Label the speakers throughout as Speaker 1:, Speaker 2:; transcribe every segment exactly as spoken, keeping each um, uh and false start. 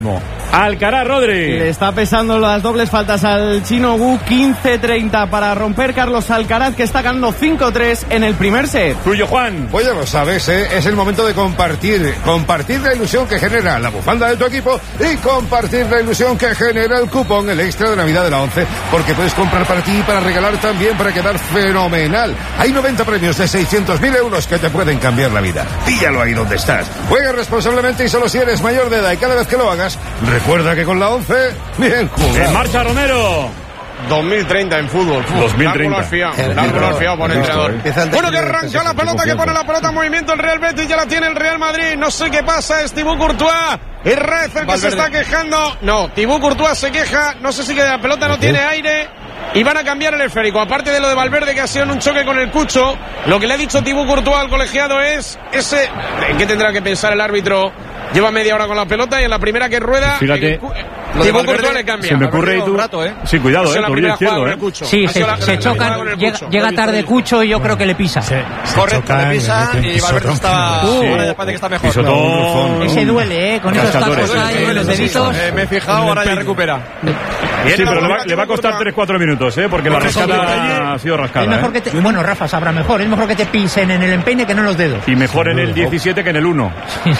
Speaker 1: Alcaraz, Rodri.
Speaker 2: Le está pesando las dobles faltas al chino Wu. Quince treinta para romper Carlos Alcaraz, que está ganando cinco tres en el primer set.
Speaker 1: Tuyo, Juan.
Speaker 3: Pues ya lo sabes, ¿eh? Es el momento de compartir. Compartir la ilusión que genera la bufanda de tu equipo y compartir la ilusión que genera el cupón, el extra de Navidad de la once. Porque puedes comprar para ti y para regalar también, para quedar fenomenal. Hay noventa premios de seiscientos mil euros que te pueden cambiar la vida. Píllalo ahí donde estás. Juega responsablemente y solo si eres mayor de edad. Y cada vez que lo hagas, recuerda que con la once, bien jugado.
Speaker 1: En marcha, Romero.
Speaker 4: dos mil treinta en fútbol.
Speaker 1: dos mil treinta.
Speaker 4: Largo fiado por el entrenador. Bueno, que arranca la pelota, que pone la pelota en movimiento el Real Betis, ya la tiene el Real Madrid. No sé qué pasa, es Thibaut Courtois. Es Rez el que se está quejando. No, Thibaut Courtois se queja. No sé si que la pelota no tiene aire. Y van a cambiar el esférico. Aparte de lo de Valverde, que ha sido en un choque con el Cucho, lo que le ha dicho Thibaut Courtois al colegiado es ese. ¿En qué tendrá que pensar el árbitro? Lleva media hora con la pelota y en la primera que rueda,
Speaker 1: fíjate,
Speaker 4: Thibaut Courtois le cambia.
Speaker 1: Se me ocurre y tú.
Speaker 4: Rato, ¿eh?
Speaker 1: Sí, cuidado, eh, tobillo izquierdo, eh.
Speaker 5: Sí, se,
Speaker 4: la,
Speaker 5: se chocan, llega, llega tarde Cucho y yo creo que le pisa.
Speaker 6: Se, se
Speaker 4: Correcto,
Speaker 6: chocan,
Speaker 4: le pisa y Valverde está.
Speaker 5: Uh,
Speaker 4: ahora ya parece que está mejor.
Speaker 1: Pisotón.
Speaker 5: Ese duele, eh, con esos
Speaker 1: Cascadores.
Speaker 5: tacos ahí,
Speaker 4: Duele,
Speaker 5: los
Speaker 4: sí, sí,
Speaker 5: deditos.
Speaker 4: eh, me he fijado, ahora ya recupera.
Speaker 1: Sí, pero le va, le va a costar tres cuatro minutos, ¿eh? Porque la rascada ha sido rascada.
Speaker 5: Es mejor
Speaker 1: ¿eh?
Speaker 5: que te, bueno, Rafa sabrá mejor. Es mejor que te pisen en el empeine que no en los dedos.
Speaker 1: Y mejor en el diecisiete que en el uno.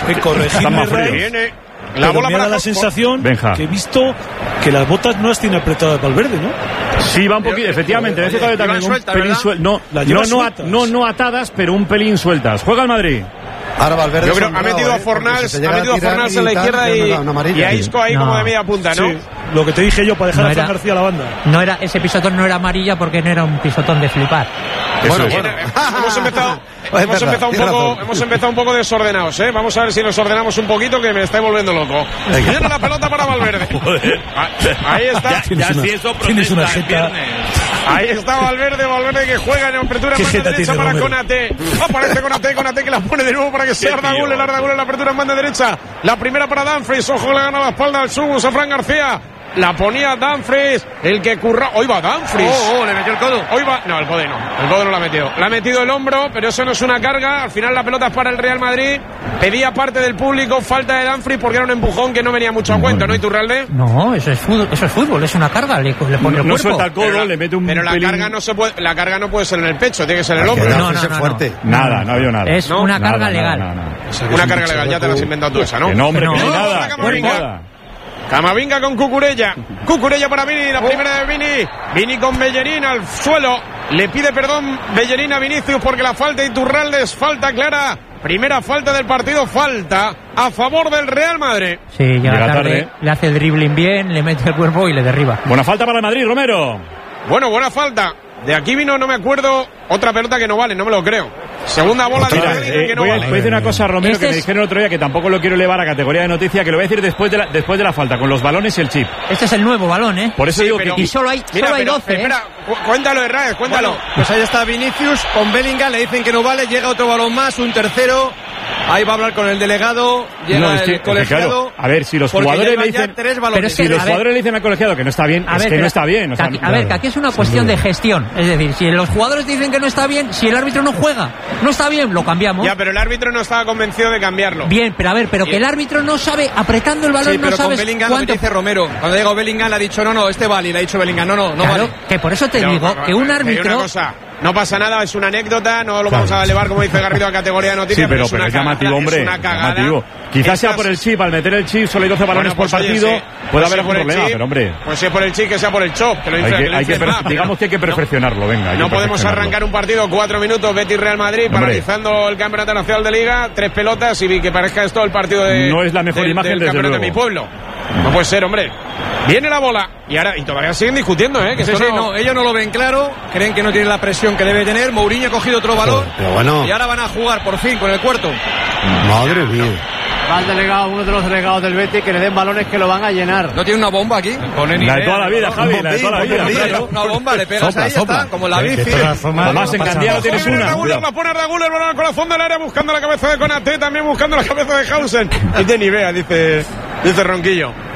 Speaker 1: Están más fríos.
Speaker 4: Viene.
Speaker 6: La
Speaker 4: La bola
Speaker 6: me da
Speaker 4: para
Speaker 6: la
Speaker 4: Cosco.
Speaker 6: sensación
Speaker 1: Benja.
Speaker 6: que he visto que las botas no las tiene apretadas Valverde, ¿no?
Speaker 1: Sí, va un poquito, efectivamente. En este caso también un
Speaker 4: suelta,
Speaker 1: pelín
Speaker 4: ¿verdad?
Speaker 1: sueltas. No,
Speaker 6: Las
Speaker 1: no,
Speaker 6: lleva
Speaker 1: no,
Speaker 6: sueltas.
Speaker 1: no, no atadas, pero un pelín sueltas. Juega el Madrid.
Speaker 3: Ahora Valverde.
Speaker 4: Yo creo
Speaker 3: es
Speaker 4: que ha
Speaker 3: un bravo,
Speaker 4: metido a
Speaker 3: ¿eh?
Speaker 4: Fornals,
Speaker 3: Porque si te
Speaker 4: ha
Speaker 3: llega
Speaker 4: metido a
Speaker 3: tirar
Speaker 4: Fornals
Speaker 3: y
Speaker 4: en la
Speaker 3: tal,
Speaker 4: izquierda
Speaker 3: ya
Speaker 4: y,
Speaker 3: no da una amarilla.
Speaker 4: y a Isco ahí
Speaker 5: No.
Speaker 4: como de media punta, ¿no?
Speaker 6: Sí, lo que te dije yo para dejar
Speaker 5: No
Speaker 6: a Fran
Speaker 5: era-
Speaker 6: García a la banda.
Speaker 5: No era, ese pisotón no era amarilla porque no era un pisotón de flipar.
Speaker 1: Eso es.
Speaker 4: Bueno, hemos empezado,
Speaker 3: Es
Speaker 4: hemos
Speaker 3: verdad,
Speaker 4: empezado un
Speaker 3: tienes
Speaker 4: poco,
Speaker 3: razón.
Speaker 4: hemos empezado un poco desordenados, ¿eh? Vamos a ver si nos ordenamos un poquito, que me estáis volviendo loco. Viene la pelota para Valverde. Ah, Ahí está,
Speaker 6: Tienes una, tienes una jeta.
Speaker 4: ahí está Valverde, Valverde que juega en apertura
Speaker 6: ¿Qué
Speaker 4: en banda
Speaker 6: jeta
Speaker 4: derecha
Speaker 6: tiene
Speaker 4: para
Speaker 6: Romero?
Speaker 4: Konaté. Aparece Konaté, Konaté que la pone de nuevo para que sea Arda Güler, Arda Güler en la apertura en banda derecha. La primera para Dumfries, ojo, le gana la espalda al Subus a Fran García. La ponía Dumfries, el que curra. Hoy va Dumfries.
Speaker 7: Oh, oh, le metió el codo.
Speaker 4: Hoy va. No, el codo no. El codo no lo ha metido. Le ha metido el hombro, pero eso no es una carga. Al final la pelota es para el Real Madrid. Pedía parte del público falta de Dumfries porque era un empujón que no venía mucho a cuento, ¿no? Iturralde.
Speaker 5: No, eso es fútbol, eso es fútbol, es una carga, le, le pone
Speaker 1: No,
Speaker 5: el
Speaker 1: no
Speaker 5: cuerpo.
Speaker 1: suelta el codo,
Speaker 4: Pero la-
Speaker 1: le mete un
Speaker 4: Pero la
Speaker 1: pelín.
Speaker 4: carga no se puede. La carga no puede ser en el pecho, tiene que ser en el
Speaker 3: Hay que
Speaker 4: hombro.
Speaker 5: No,
Speaker 3: hacerse
Speaker 5: no, no,
Speaker 3: fuerte.
Speaker 1: Nada, no ha habido nada.
Speaker 5: Es
Speaker 4: No,
Speaker 5: una
Speaker 1: Nada,
Speaker 5: carga
Speaker 1: nada,
Speaker 5: legal.
Speaker 1: nada, nada.
Speaker 4: Una carga legal, ya te la has inventado tú esa, ¿no?
Speaker 1: Que no, hombre,
Speaker 5: No.
Speaker 1: que no hay
Speaker 4: No,
Speaker 1: nada.
Speaker 4: la
Speaker 1: No hay
Speaker 4: Camavinga.
Speaker 1: nada.
Speaker 4: Camavinga con Cucurella. Cucurella para Vini, la primera de Vini. Vini con Bellerín al suelo. Le pide perdón Bellerín a Vinicius porque la falta de Iturralde es falta clara. Primera falta del partido, falta a favor del Real Madrid.
Speaker 5: Sí, llega,
Speaker 1: Llega
Speaker 5: tarde,
Speaker 1: tarde.
Speaker 5: le hace el dribbling bien, le mete el cuerpo y le derriba.
Speaker 1: Buena falta para el Madrid, Romero.
Speaker 4: Bueno, buena falta. De aquí vino, no me acuerdo, otra pelota que no vale, no me lo creo. Segunda bola de
Speaker 1: Mira,
Speaker 4: Madrid
Speaker 1: eh,
Speaker 4: que no
Speaker 1: voy, a,
Speaker 4: vale.
Speaker 1: voy a decir una cosa, Romero,
Speaker 5: Este
Speaker 1: que me
Speaker 5: es-
Speaker 1: dijeron el otro día que tampoco lo quiero elevar a categoría de noticia, que lo voy a decir después de la, después de la falta, con los balones y el chip.
Speaker 5: Este es el nuevo balón, ¿eh?
Speaker 1: Por eso
Speaker 4: Sí,
Speaker 1: digo
Speaker 4: pero-
Speaker 1: que
Speaker 5: Y solo hay,
Speaker 4: Mira,
Speaker 5: solo hay
Speaker 4: pero,
Speaker 5: doce, ¿eh?
Speaker 4: espera, cu- cuéntalo, Herrera, cuéntalo.
Speaker 7: Bueno, pues ahí está Vinicius con Bellingham, le dicen que no vale, llega otro balón más, un tercero. Ahí va a hablar con el delegado, llega
Speaker 1: No, es que-
Speaker 7: el
Speaker 1: es que,
Speaker 7: colegiado.
Speaker 1: claro, a ver, si los
Speaker 7: porque
Speaker 1: jugadores
Speaker 7: llevan
Speaker 1: le dicen-
Speaker 7: ya tres
Speaker 5: Pero
Speaker 7: balones.
Speaker 5: es que-
Speaker 1: si los
Speaker 5: a ver-
Speaker 1: jugadores le dicen al colegiado que no está bien,
Speaker 5: A
Speaker 1: es
Speaker 5: ver,
Speaker 1: que
Speaker 5: pero
Speaker 1: no está bien. O
Speaker 5: que
Speaker 1: sea,
Speaker 5: aquí- a ver, que aquí es una cuestión de gestión. Es decir, si los jugadores dicen que no está bien, si el árbitro no juega, no está bien, lo cambiamos.
Speaker 4: Ya, pero el árbitro no estaba convencido de cambiarlo.
Speaker 5: Bien, pero a ver, pero que el árbitro no sabe, apretando el balón,
Speaker 7: Sí,
Speaker 5: no
Speaker 7: pero con
Speaker 5: sabes
Speaker 7: Bellingham lo que
Speaker 5: cuánto.
Speaker 7: dice Romero. Cuando llegó Bellingham le ha dicho, no, no, este vale. Y le ha dicho Bellingham, no, no, no
Speaker 5: Claro,
Speaker 7: vale.
Speaker 5: que por eso te
Speaker 4: Pero,
Speaker 5: digo
Speaker 4: va-
Speaker 5: que un
Speaker 4: va- hay
Speaker 5: árbitro.
Speaker 4: una cosa, no pasa nada, es una anécdota, no lo vamos a elevar, como dice Garrido, a categoría de
Speaker 1: sí,
Speaker 4: noticias.
Speaker 1: pero,
Speaker 4: es
Speaker 1: pero
Speaker 4: una
Speaker 1: es llamativo,
Speaker 4: cagada,
Speaker 1: hombre.
Speaker 4: es una cagada.
Speaker 1: Llamativo. Quizás sea
Speaker 4: Estas-
Speaker 1: por el chip, al meter el chip, solo hay doce balones
Speaker 4: Bueno, pues,
Speaker 1: por
Speaker 4: oye,
Speaker 1: partido,
Speaker 4: sí.
Speaker 1: puede
Speaker 4: Pues
Speaker 1: haber
Speaker 4: si
Speaker 1: algún
Speaker 4: es por el
Speaker 1: problema,
Speaker 4: chip,
Speaker 1: pero hombre.
Speaker 4: Pues si es por el chip, que sea por el chop, que lo
Speaker 1: Hay
Speaker 4: dice,
Speaker 1: que,
Speaker 4: que lo
Speaker 1: hay que
Speaker 4: dice
Speaker 1: per-
Speaker 4: Pep,
Speaker 1: digamos que hay que
Speaker 4: no-
Speaker 1: perfeccionarlo, venga. hay
Speaker 4: No
Speaker 1: que
Speaker 4: podemos
Speaker 1: perfeccionarlo.
Speaker 4: arrancar un partido, cuatro minutos, Betis Real Madrid,
Speaker 1: Hombre.
Speaker 4: paralizando el Campeonato Nacional de Liga, tres pelotas y que parezca esto el partido de.
Speaker 1: No es la mejor
Speaker 4: del-
Speaker 1: imagen,
Speaker 4: del
Speaker 1: desde
Speaker 4: Campeonato
Speaker 1: luego.
Speaker 4: de mi pueblo. No puede ser, hombre. Viene la bola y ahora y todavía siguen discutiendo, ¿eh? Que
Speaker 7: Sí,
Speaker 4: esto
Speaker 7: sí,
Speaker 4: no-
Speaker 7: no, ellos no lo ven claro, creen que no tiene la presión que debe tener. Mourinho ha cogido otro balón
Speaker 3: Pero bueno,
Speaker 7: y ahora van a jugar por fin con el cuarto.
Speaker 3: madre mía.
Speaker 2: Va el delegado, uno de los delegados del Betis, que le den balones que lo van a llenar.
Speaker 7: ¿No tiene una bomba aquí?
Speaker 1: La de toda la vida, Javi, la de toda la vida.
Speaker 3: bombín,
Speaker 1: claro.
Speaker 7: Una bomba, le pegas
Speaker 1: Sopla,
Speaker 7: ahí, ya
Speaker 1: sopla.
Speaker 7: está, como la
Speaker 6: De
Speaker 7: bici.
Speaker 6: todas formas,
Speaker 1: Además,
Speaker 6: no
Speaker 1: en
Speaker 6: pasa
Speaker 1: Candiano
Speaker 6: nada.
Speaker 1: tienes
Speaker 4: Viene
Speaker 1: una.
Speaker 4: Arda Güler,
Speaker 1: Cuidado.
Speaker 4: la pone Arda Güler, balón al corazón del área, buscando la cabeza de Konaté, también buscando la cabeza de Hausen. Es de Nivea, dice, dice Ronquillo.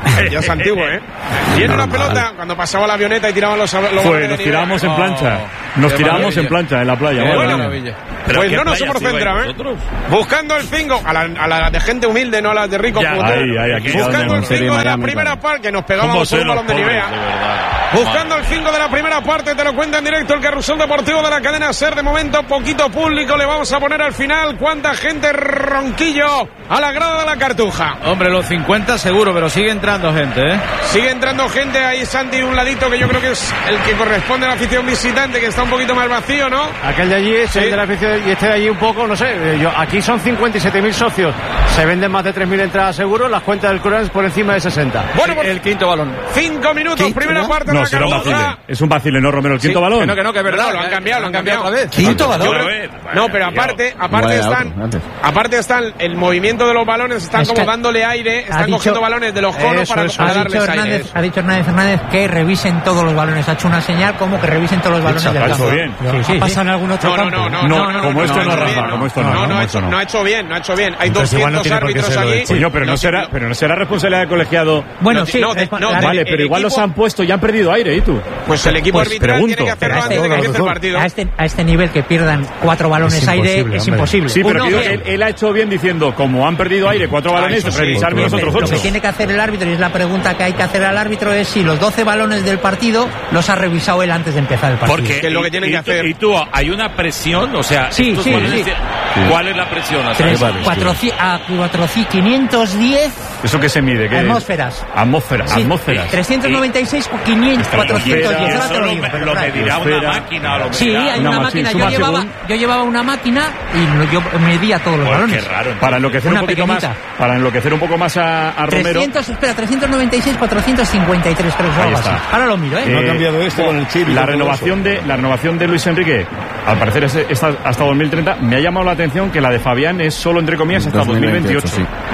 Speaker 4: Ya es antiguo, ¿eh? Viene la pelota cuando pasaba la avioneta y tiraban los, los
Speaker 1: Pues nos tirábamos en plancha. Nos tirábamos en plancha en la playa.
Speaker 4: Qué
Speaker 1: Bueno,
Speaker 4: maravilla. Pues no nos hemos centrado, ¿eh? Buscando el cinco, a la, a la de gente humilde, no a las de ricos.
Speaker 1: Ya, ahí, ahí, aquí
Speaker 4: Buscando el
Speaker 1: sería
Speaker 4: cinco de la
Speaker 1: Miami,
Speaker 4: primera
Speaker 1: claro.
Speaker 4: parte, que nos pegábamos un balón de Nivea. Buscando el cinco de la primera parte, te lo cuenta en directo el Carrusel Deportivo de la cadena SER. De momento, poquito público le vamos a poner al final. ¿Cuánta gente, Ronquillo, a la grada de la Cartuja?
Speaker 8: Hombre, los cincuenta seguro, pero sigue entrando gente, ¿eh?
Speaker 4: Sigue entrando gente ahí, Santi, un ladito que yo creo que es el que corresponde a la afición visitante, que está un poquito más vacío, ¿no?
Speaker 9: Aquel de allí es
Speaker 4: Sí.
Speaker 9: el de la afición y este de allí un poco, no sé. eh, Yo, aquí son cincuenta y siete mil socios. Se venden más de tres mil entradas seguro. Las cuentas del Corán por encima de sesenta.
Speaker 4: Bueno, por
Speaker 8: El quinto balón.
Speaker 4: cinco minutos,
Speaker 9: ¿Quinto,
Speaker 4: primera
Speaker 9: no?
Speaker 4: parte de
Speaker 1: No,
Speaker 4: la
Speaker 1: será un
Speaker 4: Cartuja.
Speaker 1: vacile. Es un vacile, ¿no, Romero? El quinto
Speaker 8: Sí,
Speaker 1: balón.
Speaker 8: Que no, que no, que es verdad.
Speaker 4: No, lo han cambiado, lo han cambiado
Speaker 8: otra vez.
Speaker 9: Quinto balón.
Speaker 4: Yo creo- No, pero aparte, aparte están, aparte están el movimiento de los balones, están
Speaker 5: Es
Speaker 4: como
Speaker 5: que
Speaker 4: dándole aire, están
Speaker 5: dicho-
Speaker 4: cogiendo balones de los conos
Speaker 9: Eso,
Speaker 4: para,
Speaker 9: eso.
Speaker 4: para
Speaker 5: Ha dicho,
Speaker 4: darles aire.
Speaker 5: Hernández, ha dicho Hernández Fernández que revisen todos los balones. Ha hecho una señal como que revisen todos los balones del
Speaker 1: ha hecho
Speaker 5: campo.
Speaker 1: bien.
Speaker 5: Sí, sí,
Speaker 9: ¿Pasa en
Speaker 5: sí.
Speaker 9: algún otro
Speaker 4: No, no,
Speaker 9: campo?
Speaker 4: no, no,
Speaker 1: No,
Speaker 4: no, no,
Speaker 1: como
Speaker 4: no,
Speaker 1: esto no,
Speaker 4: ha hecho
Speaker 1: Rafa,
Speaker 4: bien,
Speaker 1: como esto no,
Speaker 4: no,
Speaker 1: como
Speaker 4: ha
Speaker 1: esto
Speaker 4: hecho,
Speaker 1: no.
Speaker 4: no ha hecho bien, no ha hecho bien. Hay
Speaker 9: Entonces igual no
Speaker 4: doscientos
Speaker 9: tiene por qué
Speaker 4: árbitros
Speaker 9: serlo
Speaker 4: allí.
Speaker 9: del
Speaker 1: Coño, pero no
Speaker 4: Los-
Speaker 1: será, pero no será responsabilidad del colegiado.
Speaker 5: Bueno,
Speaker 4: No,
Speaker 5: sí.
Speaker 4: no, de-
Speaker 5: es-
Speaker 4: no,
Speaker 5: la-
Speaker 1: Vale,
Speaker 4: el
Speaker 1: pero igual los
Speaker 4: equipo-
Speaker 1: han puesto y han perdido aire, ¿y tú?
Speaker 4: Pues el equipo
Speaker 1: Pues
Speaker 4: arbitral
Speaker 1: pregunto,
Speaker 4: tiene que hacerlo
Speaker 1: pero
Speaker 4: antes de que
Speaker 1: todo
Speaker 4: empiece el
Speaker 1: razón.
Speaker 4: partido.
Speaker 5: a, este, a este nivel que pierdan cuatro balones
Speaker 9: Es
Speaker 5: aire
Speaker 9: imposible,
Speaker 5: es
Speaker 9: hombre.
Speaker 5: imposible.
Speaker 1: Sí, pero
Speaker 5: Uno,
Speaker 1: digo
Speaker 5: bien.
Speaker 1: que él, él ha hecho bien diciendo, como han perdido aire cuatro balones,
Speaker 4: eso sí,
Speaker 1: revisarme los otros
Speaker 5: Lo que
Speaker 1: ocho.
Speaker 5: tiene que hacer el árbitro, y es la pregunta que hay que hacer al árbitro, es si los doce balones del partido los ha revisado él antes de empezar el partido.
Speaker 10: Porque
Speaker 4: Que es lo que
Speaker 10: y-
Speaker 4: tienen
Speaker 10: y
Speaker 4: que
Speaker 10: tú-
Speaker 4: hacer.
Speaker 10: Y tú, hay una presión, o sea,
Speaker 5: Sí,
Speaker 10: estos
Speaker 5: sí,
Speaker 10: balones
Speaker 5: sí.
Speaker 10: de- ¿cuál es la presión? O sea,
Speaker 5: Tres-
Speaker 10: vale,
Speaker 5: cuatrocientos a cuatrocientos, quinientos diez
Speaker 1: ¿Eso qué se mide? ¿Qué?
Speaker 5: atmósferas.
Speaker 1: Atmósferas,
Speaker 5: Sí,
Speaker 1: atmósferas.
Speaker 5: trescientos noventa y seis o quinientos, cuatrocientos diez.
Speaker 1: Eso
Speaker 5: Ahora te lo
Speaker 10: lo,
Speaker 5: digo,
Speaker 10: me-
Speaker 5: pero
Speaker 10: lo
Speaker 5: claro.
Speaker 10: medirá una
Speaker 1: Esfera.
Speaker 10: máquina. Lo
Speaker 5: Sí,
Speaker 10: medirá.
Speaker 5: hay
Speaker 1: Una
Speaker 5: una
Speaker 1: máquina,
Speaker 5: máquina.
Speaker 1: suma
Speaker 5: Yo llevaba,
Speaker 1: según.
Speaker 5: yo llevaba una máquina y lo- yo medía todos los
Speaker 10: Pues
Speaker 5: balones.
Speaker 10: qué raro.
Speaker 1: Para enloquecer
Speaker 5: Una
Speaker 1: un poquito
Speaker 5: pequeñita.
Speaker 1: más, para enloquecer un poco más a, a Romero.
Speaker 5: trescientos, espera, trescientos noventa y seis, cuatrocientos cincuenta y tres, creo que es
Speaker 1: Ahí
Speaker 5: algo
Speaker 1: está.
Speaker 5: así. Ahora lo miro, ¿eh?
Speaker 3: No ha
Speaker 1: Eh,
Speaker 3: cambiado este con el chip y
Speaker 1: La
Speaker 3: todo
Speaker 1: renovación
Speaker 3: eso.
Speaker 1: de la renovación de Luis Enrique, al parecer es, es hasta dos mil treinta. Me ha llamado la atención que la de Fabián es solo entre comillas hasta dos mil veintiocho.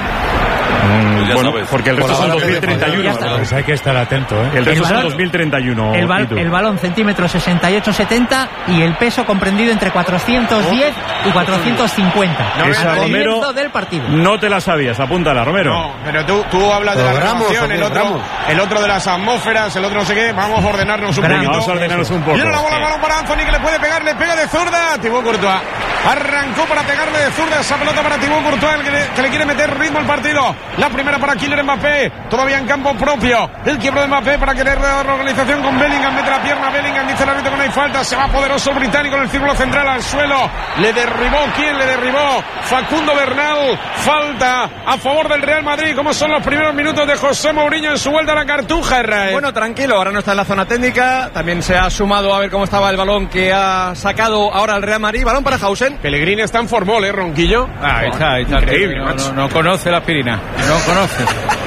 Speaker 1: Mm,
Speaker 10: Ya
Speaker 1: bueno,
Speaker 10: sabes.
Speaker 1: porque el resto
Speaker 3: Por
Speaker 1: son
Speaker 3: ahora
Speaker 1: dos mil treinta y uno.
Speaker 5: Ya está.
Speaker 9: Pues hay que estar atento, ¿eh?
Speaker 1: El resto
Speaker 5: El
Speaker 1: son
Speaker 5: balón-
Speaker 1: dos mil treinta y uno.
Speaker 5: El, bal-
Speaker 1: Itu.
Speaker 5: el balón centímetros sesenta y ocho setenta y el peso comprendido entre cuatrocientos diez y cuatrocientos cincuenta.
Speaker 4: No,
Speaker 1: Esa,
Speaker 5: al
Speaker 1: Romero,
Speaker 5: comienzo del partido.
Speaker 1: No te la sabías, apúntala, Romero.
Speaker 4: No, pero tú, tú hablas de la
Speaker 3: Programos,
Speaker 4: renovación, el
Speaker 3: ¿o qué?
Speaker 4: otro,
Speaker 3: Programos.
Speaker 4: el otro de las atmósferas, el otro no sé qué. Vamos a ordenarnos un
Speaker 1: Venga,
Speaker 4: poquito.
Speaker 1: vamos a ordenarnos un poco.
Speaker 4: Viene la bola, balón para Anthony, que le puede pegar, le pega de zurda. Thibaut Courtois arrancó para pegarle de zurda esa pelota para Thibaut Courtois, el que le, que le quiere meter ritmo al partido. La primera para Kylian Mbappé, todavía en campo propio. El quiebro de Mbappé para querer dar la organización con Bellingham, mete la pierna Bellingham, dice el árbitro que no hay falta. Se va poderoso el británico en el círculo central al suelo. Le derribó, ¿quién le derribó? Facundo Bernal. Falta a favor del Real Madrid. ¿Cómo son los primeros minutos de José Mourinho en su vuelta a la Cartuja, Israel?
Speaker 7: Bueno, tranquilo, ahora no está en la zona técnica. También se ha sumado a ver cómo estaba el balón que ha sacado ahora el Real Madrid. Balón para Hausen.
Speaker 4: Pellegrini está en formol, ¿eh, Ronquillo?
Speaker 8: Ah, ahí está, ahí está.
Speaker 4: Increíble,
Speaker 8: no,
Speaker 4: macho.
Speaker 8: no, no conoce la aspirina. No conoce.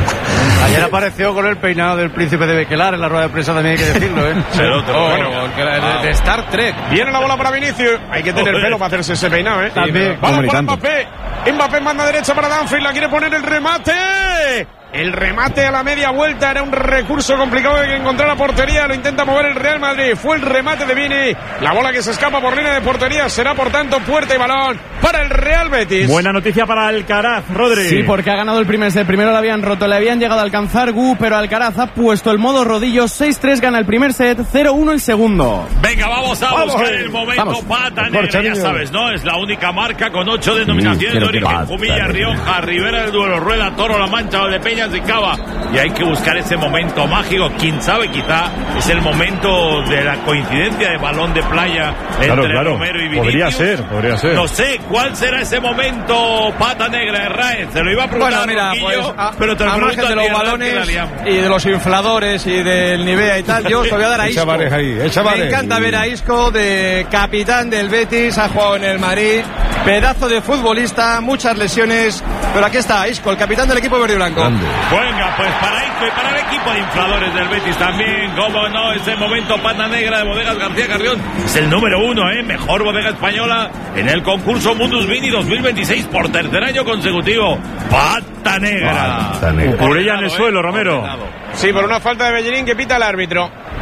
Speaker 9: Ayer apareció con el peinado del príncipe de Bequelar en la rueda de prensa, también hay que decirlo, ¿eh?
Speaker 10: El otro,
Speaker 4: Oh,
Speaker 10: bueno,
Speaker 4: bueno,
Speaker 8: Que la- de, de Star Trek.
Speaker 4: Viene la bola para Vinicius. Hay que tener pelo para hacerse ese peinado, ¿eh?
Speaker 9: También.
Speaker 4: Balón para
Speaker 9: Hombre,
Speaker 4: Mbappé. Mbappé manda derecha para Danfield. La quiere poner el remate. El remate a la media vuelta era un recurso complicado de que encontrar la portería. Lo intenta mover el Real Madrid. Fue el remate de Vini. La bola que se escapa por línea de portería será, por tanto, puerta y balón para el Real Betis.
Speaker 1: Buena noticia para Alcaraz, Rodri.
Speaker 2: Sí, porque ha ganado el primer set. Primero lo habían roto, le habían llegado a alcanzar Gu, pero Alcaraz ha puesto el modo rodillo. seis tres gana el primer set, cero uno el segundo.
Speaker 10: Venga, vamos a
Speaker 3: Vamos,
Speaker 10: buscar
Speaker 3: eh.
Speaker 10: el momento
Speaker 3: Vamos.
Speaker 10: pata
Speaker 3: Por
Speaker 10: negra, ya
Speaker 3: Chaviño.
Speaker 10: sabes, ¿no? Es la única marca con ocho denominaciones de origen. Jumilla, Rioja, Ribera del Duero, Rueda, Toro, La Mancha, Valdepeñas y Cava. Y hay que buscar ese momento mágico. Quién sabe, quizá es el momento de la coincidencia de balón de playa entre
Speaker 1: Claro, claro.
Speaker 10: Romero y Vinicius.
Speaker 1: Podría ser, podría ser.
Speaker 10: No sé cuál será ese momento, pata negra, Raez. Se lo iba a preguntar
Speaker 7: Bueno, mira,
Speaker 10: a Ronquillo,
Speaker 7: pues a,
Speaker 10: pero te lo
Speaker 7: a
Speaker 10: pregunto
Speaker 7: margen de
Speaker 10: a
Speaker 7: los
Speaker 10: ti, Hernán,
Speaker 7: balones
Speaker 10: que la liamos.
Speaker 7: y de los infladores y del Nivea y tal, yo os lo voy a dar a
Speaker 3: Echa
Speaker 7: Isco.
Speaker 3: bares ahí, echa
Speaker 7: Me
Speaker 3: bares.
Speaker 7: encanta ver a Isco, de capitán del Betis, ha jugado en el Madrid, pedazo de futbolista, muchas lesiones, pero aquí está Isco, el capitán del equipo verde y blanco.
Speaker 10: Venga, pues para Isco y para el equipo de infladores del Betis también, cómo no, ese momento pata negra de Bodegas García Carrión, es el número uno, ¿eh? Mejor bodega española en el concurso Mundus Vini dos mil veintiséis por tercer año consecutivo. Pata negra.
Speaker 3: Pata negra.
Speaker 1: Cucurella en el
Speaker 10: Ordenado,
Speaker 1: suelo,
Speaker 10: ¿eh?
Speaker 1: Romero.
Speaker 10: Ordenado.
Speaker 4: Sí, por una falta de Bellerín que pita el árbitro.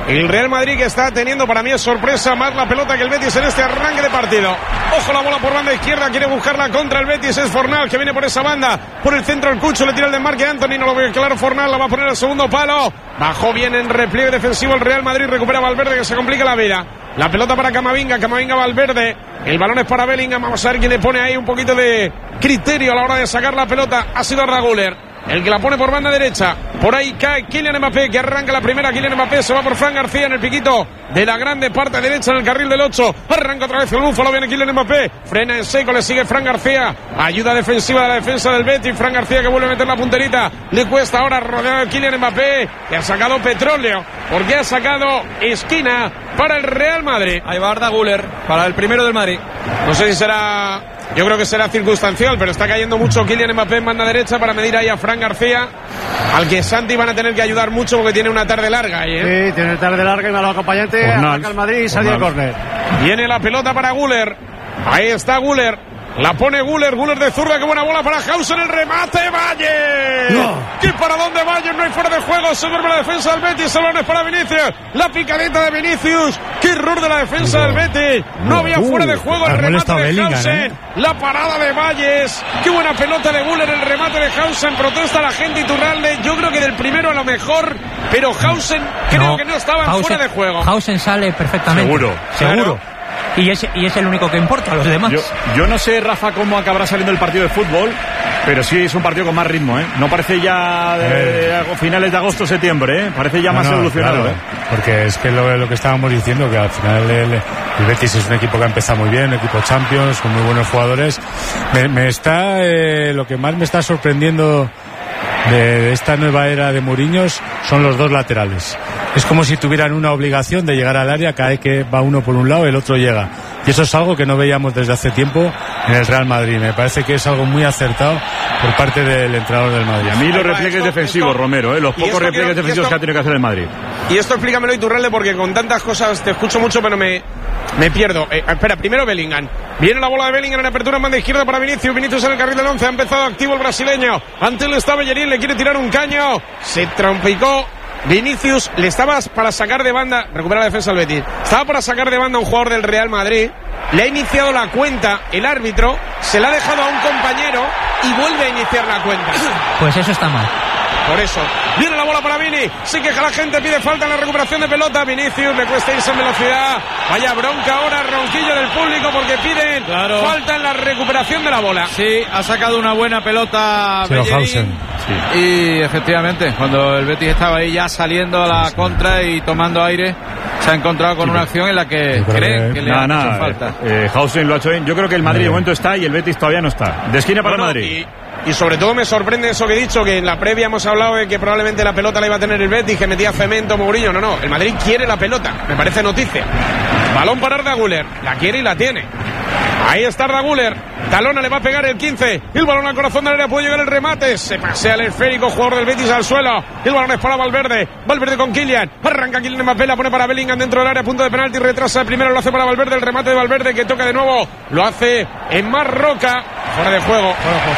Speaker 4: El Real Madrid, que está teniendo, para mí es sorpresa, más la pelota que el Betis en este arranque de partido. Ojo, la bola por banda izquierda, quiere buscarla contra el Betis, es Fornal, que viene por esa banda, por el centro el Cucho, le tira el desmarque a Anthony, no lo ve claro Fornal, la va a poner al segundo palo. Bajó bien en repliegue defensivo el Real Madrid, recupera Valverde, que se complica la vida. La pelota para Camavinga, Camavinga Valverde, el balón es para Bellingham, vamos a ver quién le pone ahí un poquito de criterio a la hora de sacar la pelota. Ha sido Arda Güler el que la pone por banda derecha. Por ahí cae Kylian Mbappé, que arranca la primera. Kylian Mbappé se va por Fran García en el piquito de la grande parte derecha en el carril del ocho. Arranca otra vez el búfalo, viene Kylian Mbappé, frena en seco, le sigue Fran García. Ayuda defensiva de la defensa del Betis. Fran García, que vuelve a meter la punterita, le cuesta ahora rodeado de Kylian Mbappé, que ha sacado petróleo, porque ha sacado esquina para el Real Madrid.
Speaker 7: Ahí va Arda Güler para el primero del Madrid.
Speaker 4: No sé si será, yo creo que será circunstancial, pero está cayendo mucho Kylian Mbappé en banda derecha para medir ahí a Fran García, al que Santi van a tener que ayudar mucho porque tiene una tarde larga ahí, ¿eh?
Speaker 9: Sí, tiene tarde larga y malo acompañante. Arranca el Madrid y sale el córner.
Speaker 4: Viene la pelota para Güler. Ahí está Güler. La pone Güler, Güler de zurda, qué buena bola para Hausen, el remate, Valle. No. ¿Qué para dónde Valle? No hay fuera de juego, se duerme la defensa del Betis, el balón es para Vinicius, la picadita de Vinicius, qué error de la defensa no. del Betis, no, no había uh, fuera de juego, el remate de Hausen, ¿eh? La parada de Valles, qué buena pelota de Güler, el remate de Hausen, protesta la gente Iturralde, yo creo que del primero a lo mejor, pero Hausen creo no. que no estaba en fuera de juego.
Speaker 5: Hausen sale perfectamente.
Speaker 1: Seguro.
Speaker 5: Seguro.
Speaker 1: Claro.
Speaker 5: Y es, y es el único que importa, a los demás.
Speaker 1: Yo, yo no sé, Rafa, cómo acabará saliendo el partido de fútbol, pero sí es un partido con más ritmo, ¿eh? No parece ya de, de, de finales de agosto, septiembre, ¿eh? Parece ya no, más no, evolucionado,
Speaker 11: claro,
Speaker 1: ¿eh?
Speaker 11: Porque es que lo, lo que estábamos diciendo, que al final el, el Betis es un equipo que ha empezado muy bien, un equipo Champions, con muy buenos jugadores. Me, me está, eh, lo que más me está sorprendiendo de, de esta nueva era de Mourinho son los dos laterales. Es como si tuvieran una obligación de llegar al área, cada vez que va uno por un lado, el otro llega. Y eso es algo que no veíamos desde hace tiempo en el Real Madrid. Me parece que es algo muy acertado por parte del entrenador del Madrid.
Speaker 1: Y a mí los repliegues esto, defensivos, esto, Romero, ¿eh? Los pocos repliegues que, defensivos esto, que ha tenido que hacer el Madrid.
Speaker 4: Y esto explícamelo, Iturralde, porque con tantas cosas te escucho mucho, pero me, me pierdo. Eh, espera, primero Bellingham. Viene la bola de Bellingham en apertura en banda izquierda para Vinicius. Vinicius en el carril del once. Ha empezado activo el brasileño. Ante él está Bellerín, le quiere tirar un caño. Se trompicó Vinicius, le estaba para sacar de banda, recupera la defensa del Betis, estaba para sacar de banda a un jugador del Real Madrid, le ha iniciado la cuenta el árbitro, se la ha dejado a un compañero y vuelve a iniciar la cuenta.
Speaker 5: Pues eso está mal.
Speaker 4: Por eso, viene la bola para Vini, se queja la gente, pide falta en la recuperación de pelota, Vinicius le cuesta irse en velocidad, vaya bronca ahora, ronquillo del público porque piden claro. falta en la recuperación de la bola.
Speaker 8: Sí, ha sacado una buena pelota Bellerín, sí. Y efectivamente, cuando el Betis estaba ahí ya saliendo a la contra y tomando aire, se ha encontrado con sí, una acción en la que cree que, que le nada, ha hecho nada, falta.
Speaker 1: Eh, Hausen lo ha hecho bien, yo creo que el Madrid de momento está y el Betis todavía no está. De esquina para bueno, el Madrid.
Speaker 4: Y... Y sobre todo me sorprende eso que he dicho, que en la previa hemos hablado de que probablemente la pelota la iba a tener el Betis, que metía Cemento, Mourinho. No, no, el Madrid quiere la pelota, me parece noticia. Balón para Arda Güler, la quiere y la tiene. Ahí está Arda Güler, Talona le va a pegar el quince, el balón al corazón del área, puede llegar el remate, se pasea el esférico, jugador del Betis al suelo, el balón es para Valverde, Valverde con Kylian, arranca Kylian Mbappé, la pone para Bellingham dentro del área, punto de penalti, retrasa el primero, lo hace para Valverde, el remate de Valverde que toca de nuevo, lo hace en Marroca, fuera de juego,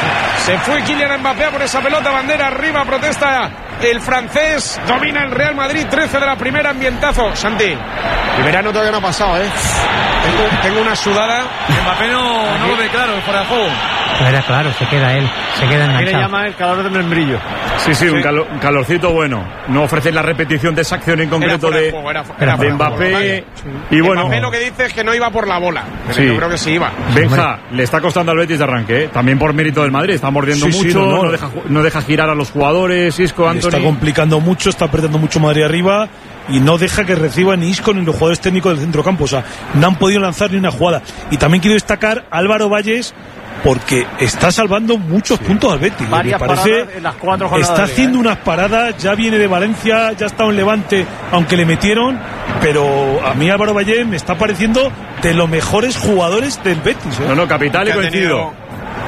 Speaker 4: se fue Kylian Mbappé por esa pelota, bandera arriba, protesta el francés, domina el Real Madrid, trece de la primera, ambientazo. Santi, el verano todavía no ha pasado, ¿eh? Tengo, tengo una sudada.
Speaker 8: Mbappé no, no lo ve claro, fuera de juego.
Speaker 5: Era claro, se queda él, se queda enganchado.
Speaker 9: Aquí le llama el calor del membrillo.
Speaker 1: Sí, sí, sí. Un, calo, un calorcito bueno. No ofrecen la repetición de esa acción en concreto de, juego, era, era de Mbappé. Vale. Y bueno,
Speaker 4: Mbappé lo que dice es que no iba por la bola. Pero
Speaker 1: sí.
Speaker 4: Yo creo que sí iba.
Speaker 1: Benja, le está costando al Betis de arranque, ¿eh? También por mérito del Madrid. Está mordiendo sí, mucho, sí, no, no. No, deja, no deja girar a los jugadores. Isco, Anthony.
Speaker 6: Está complicando mucho, está perdiendo mucho Madrid arriba. Y no deja que reciba ni Isco ni los jugadores técnicos del centrocampo. O sea, no han podido lanzar ni una jugada. Y también quiero destacar a Álvaro Valles, porque está salvando muchos sí. puntos al Betis.
Speaker 9: Varias
Speaker 6: me parece,
Speaker 9: paradas en las cuatro jornadas.
Speaker 6: Está haciendo
Speaker 9: ¿eh?
Speaker 6: unas paradas, ya viene de Valencia, ya ha estado en Levante, aunque le metieron. Pero a mí Álvaro Valles me está pareciendo de los mejores jugadores del Betis. ¿eh?
Speaker 1: No, no, capital y coincido.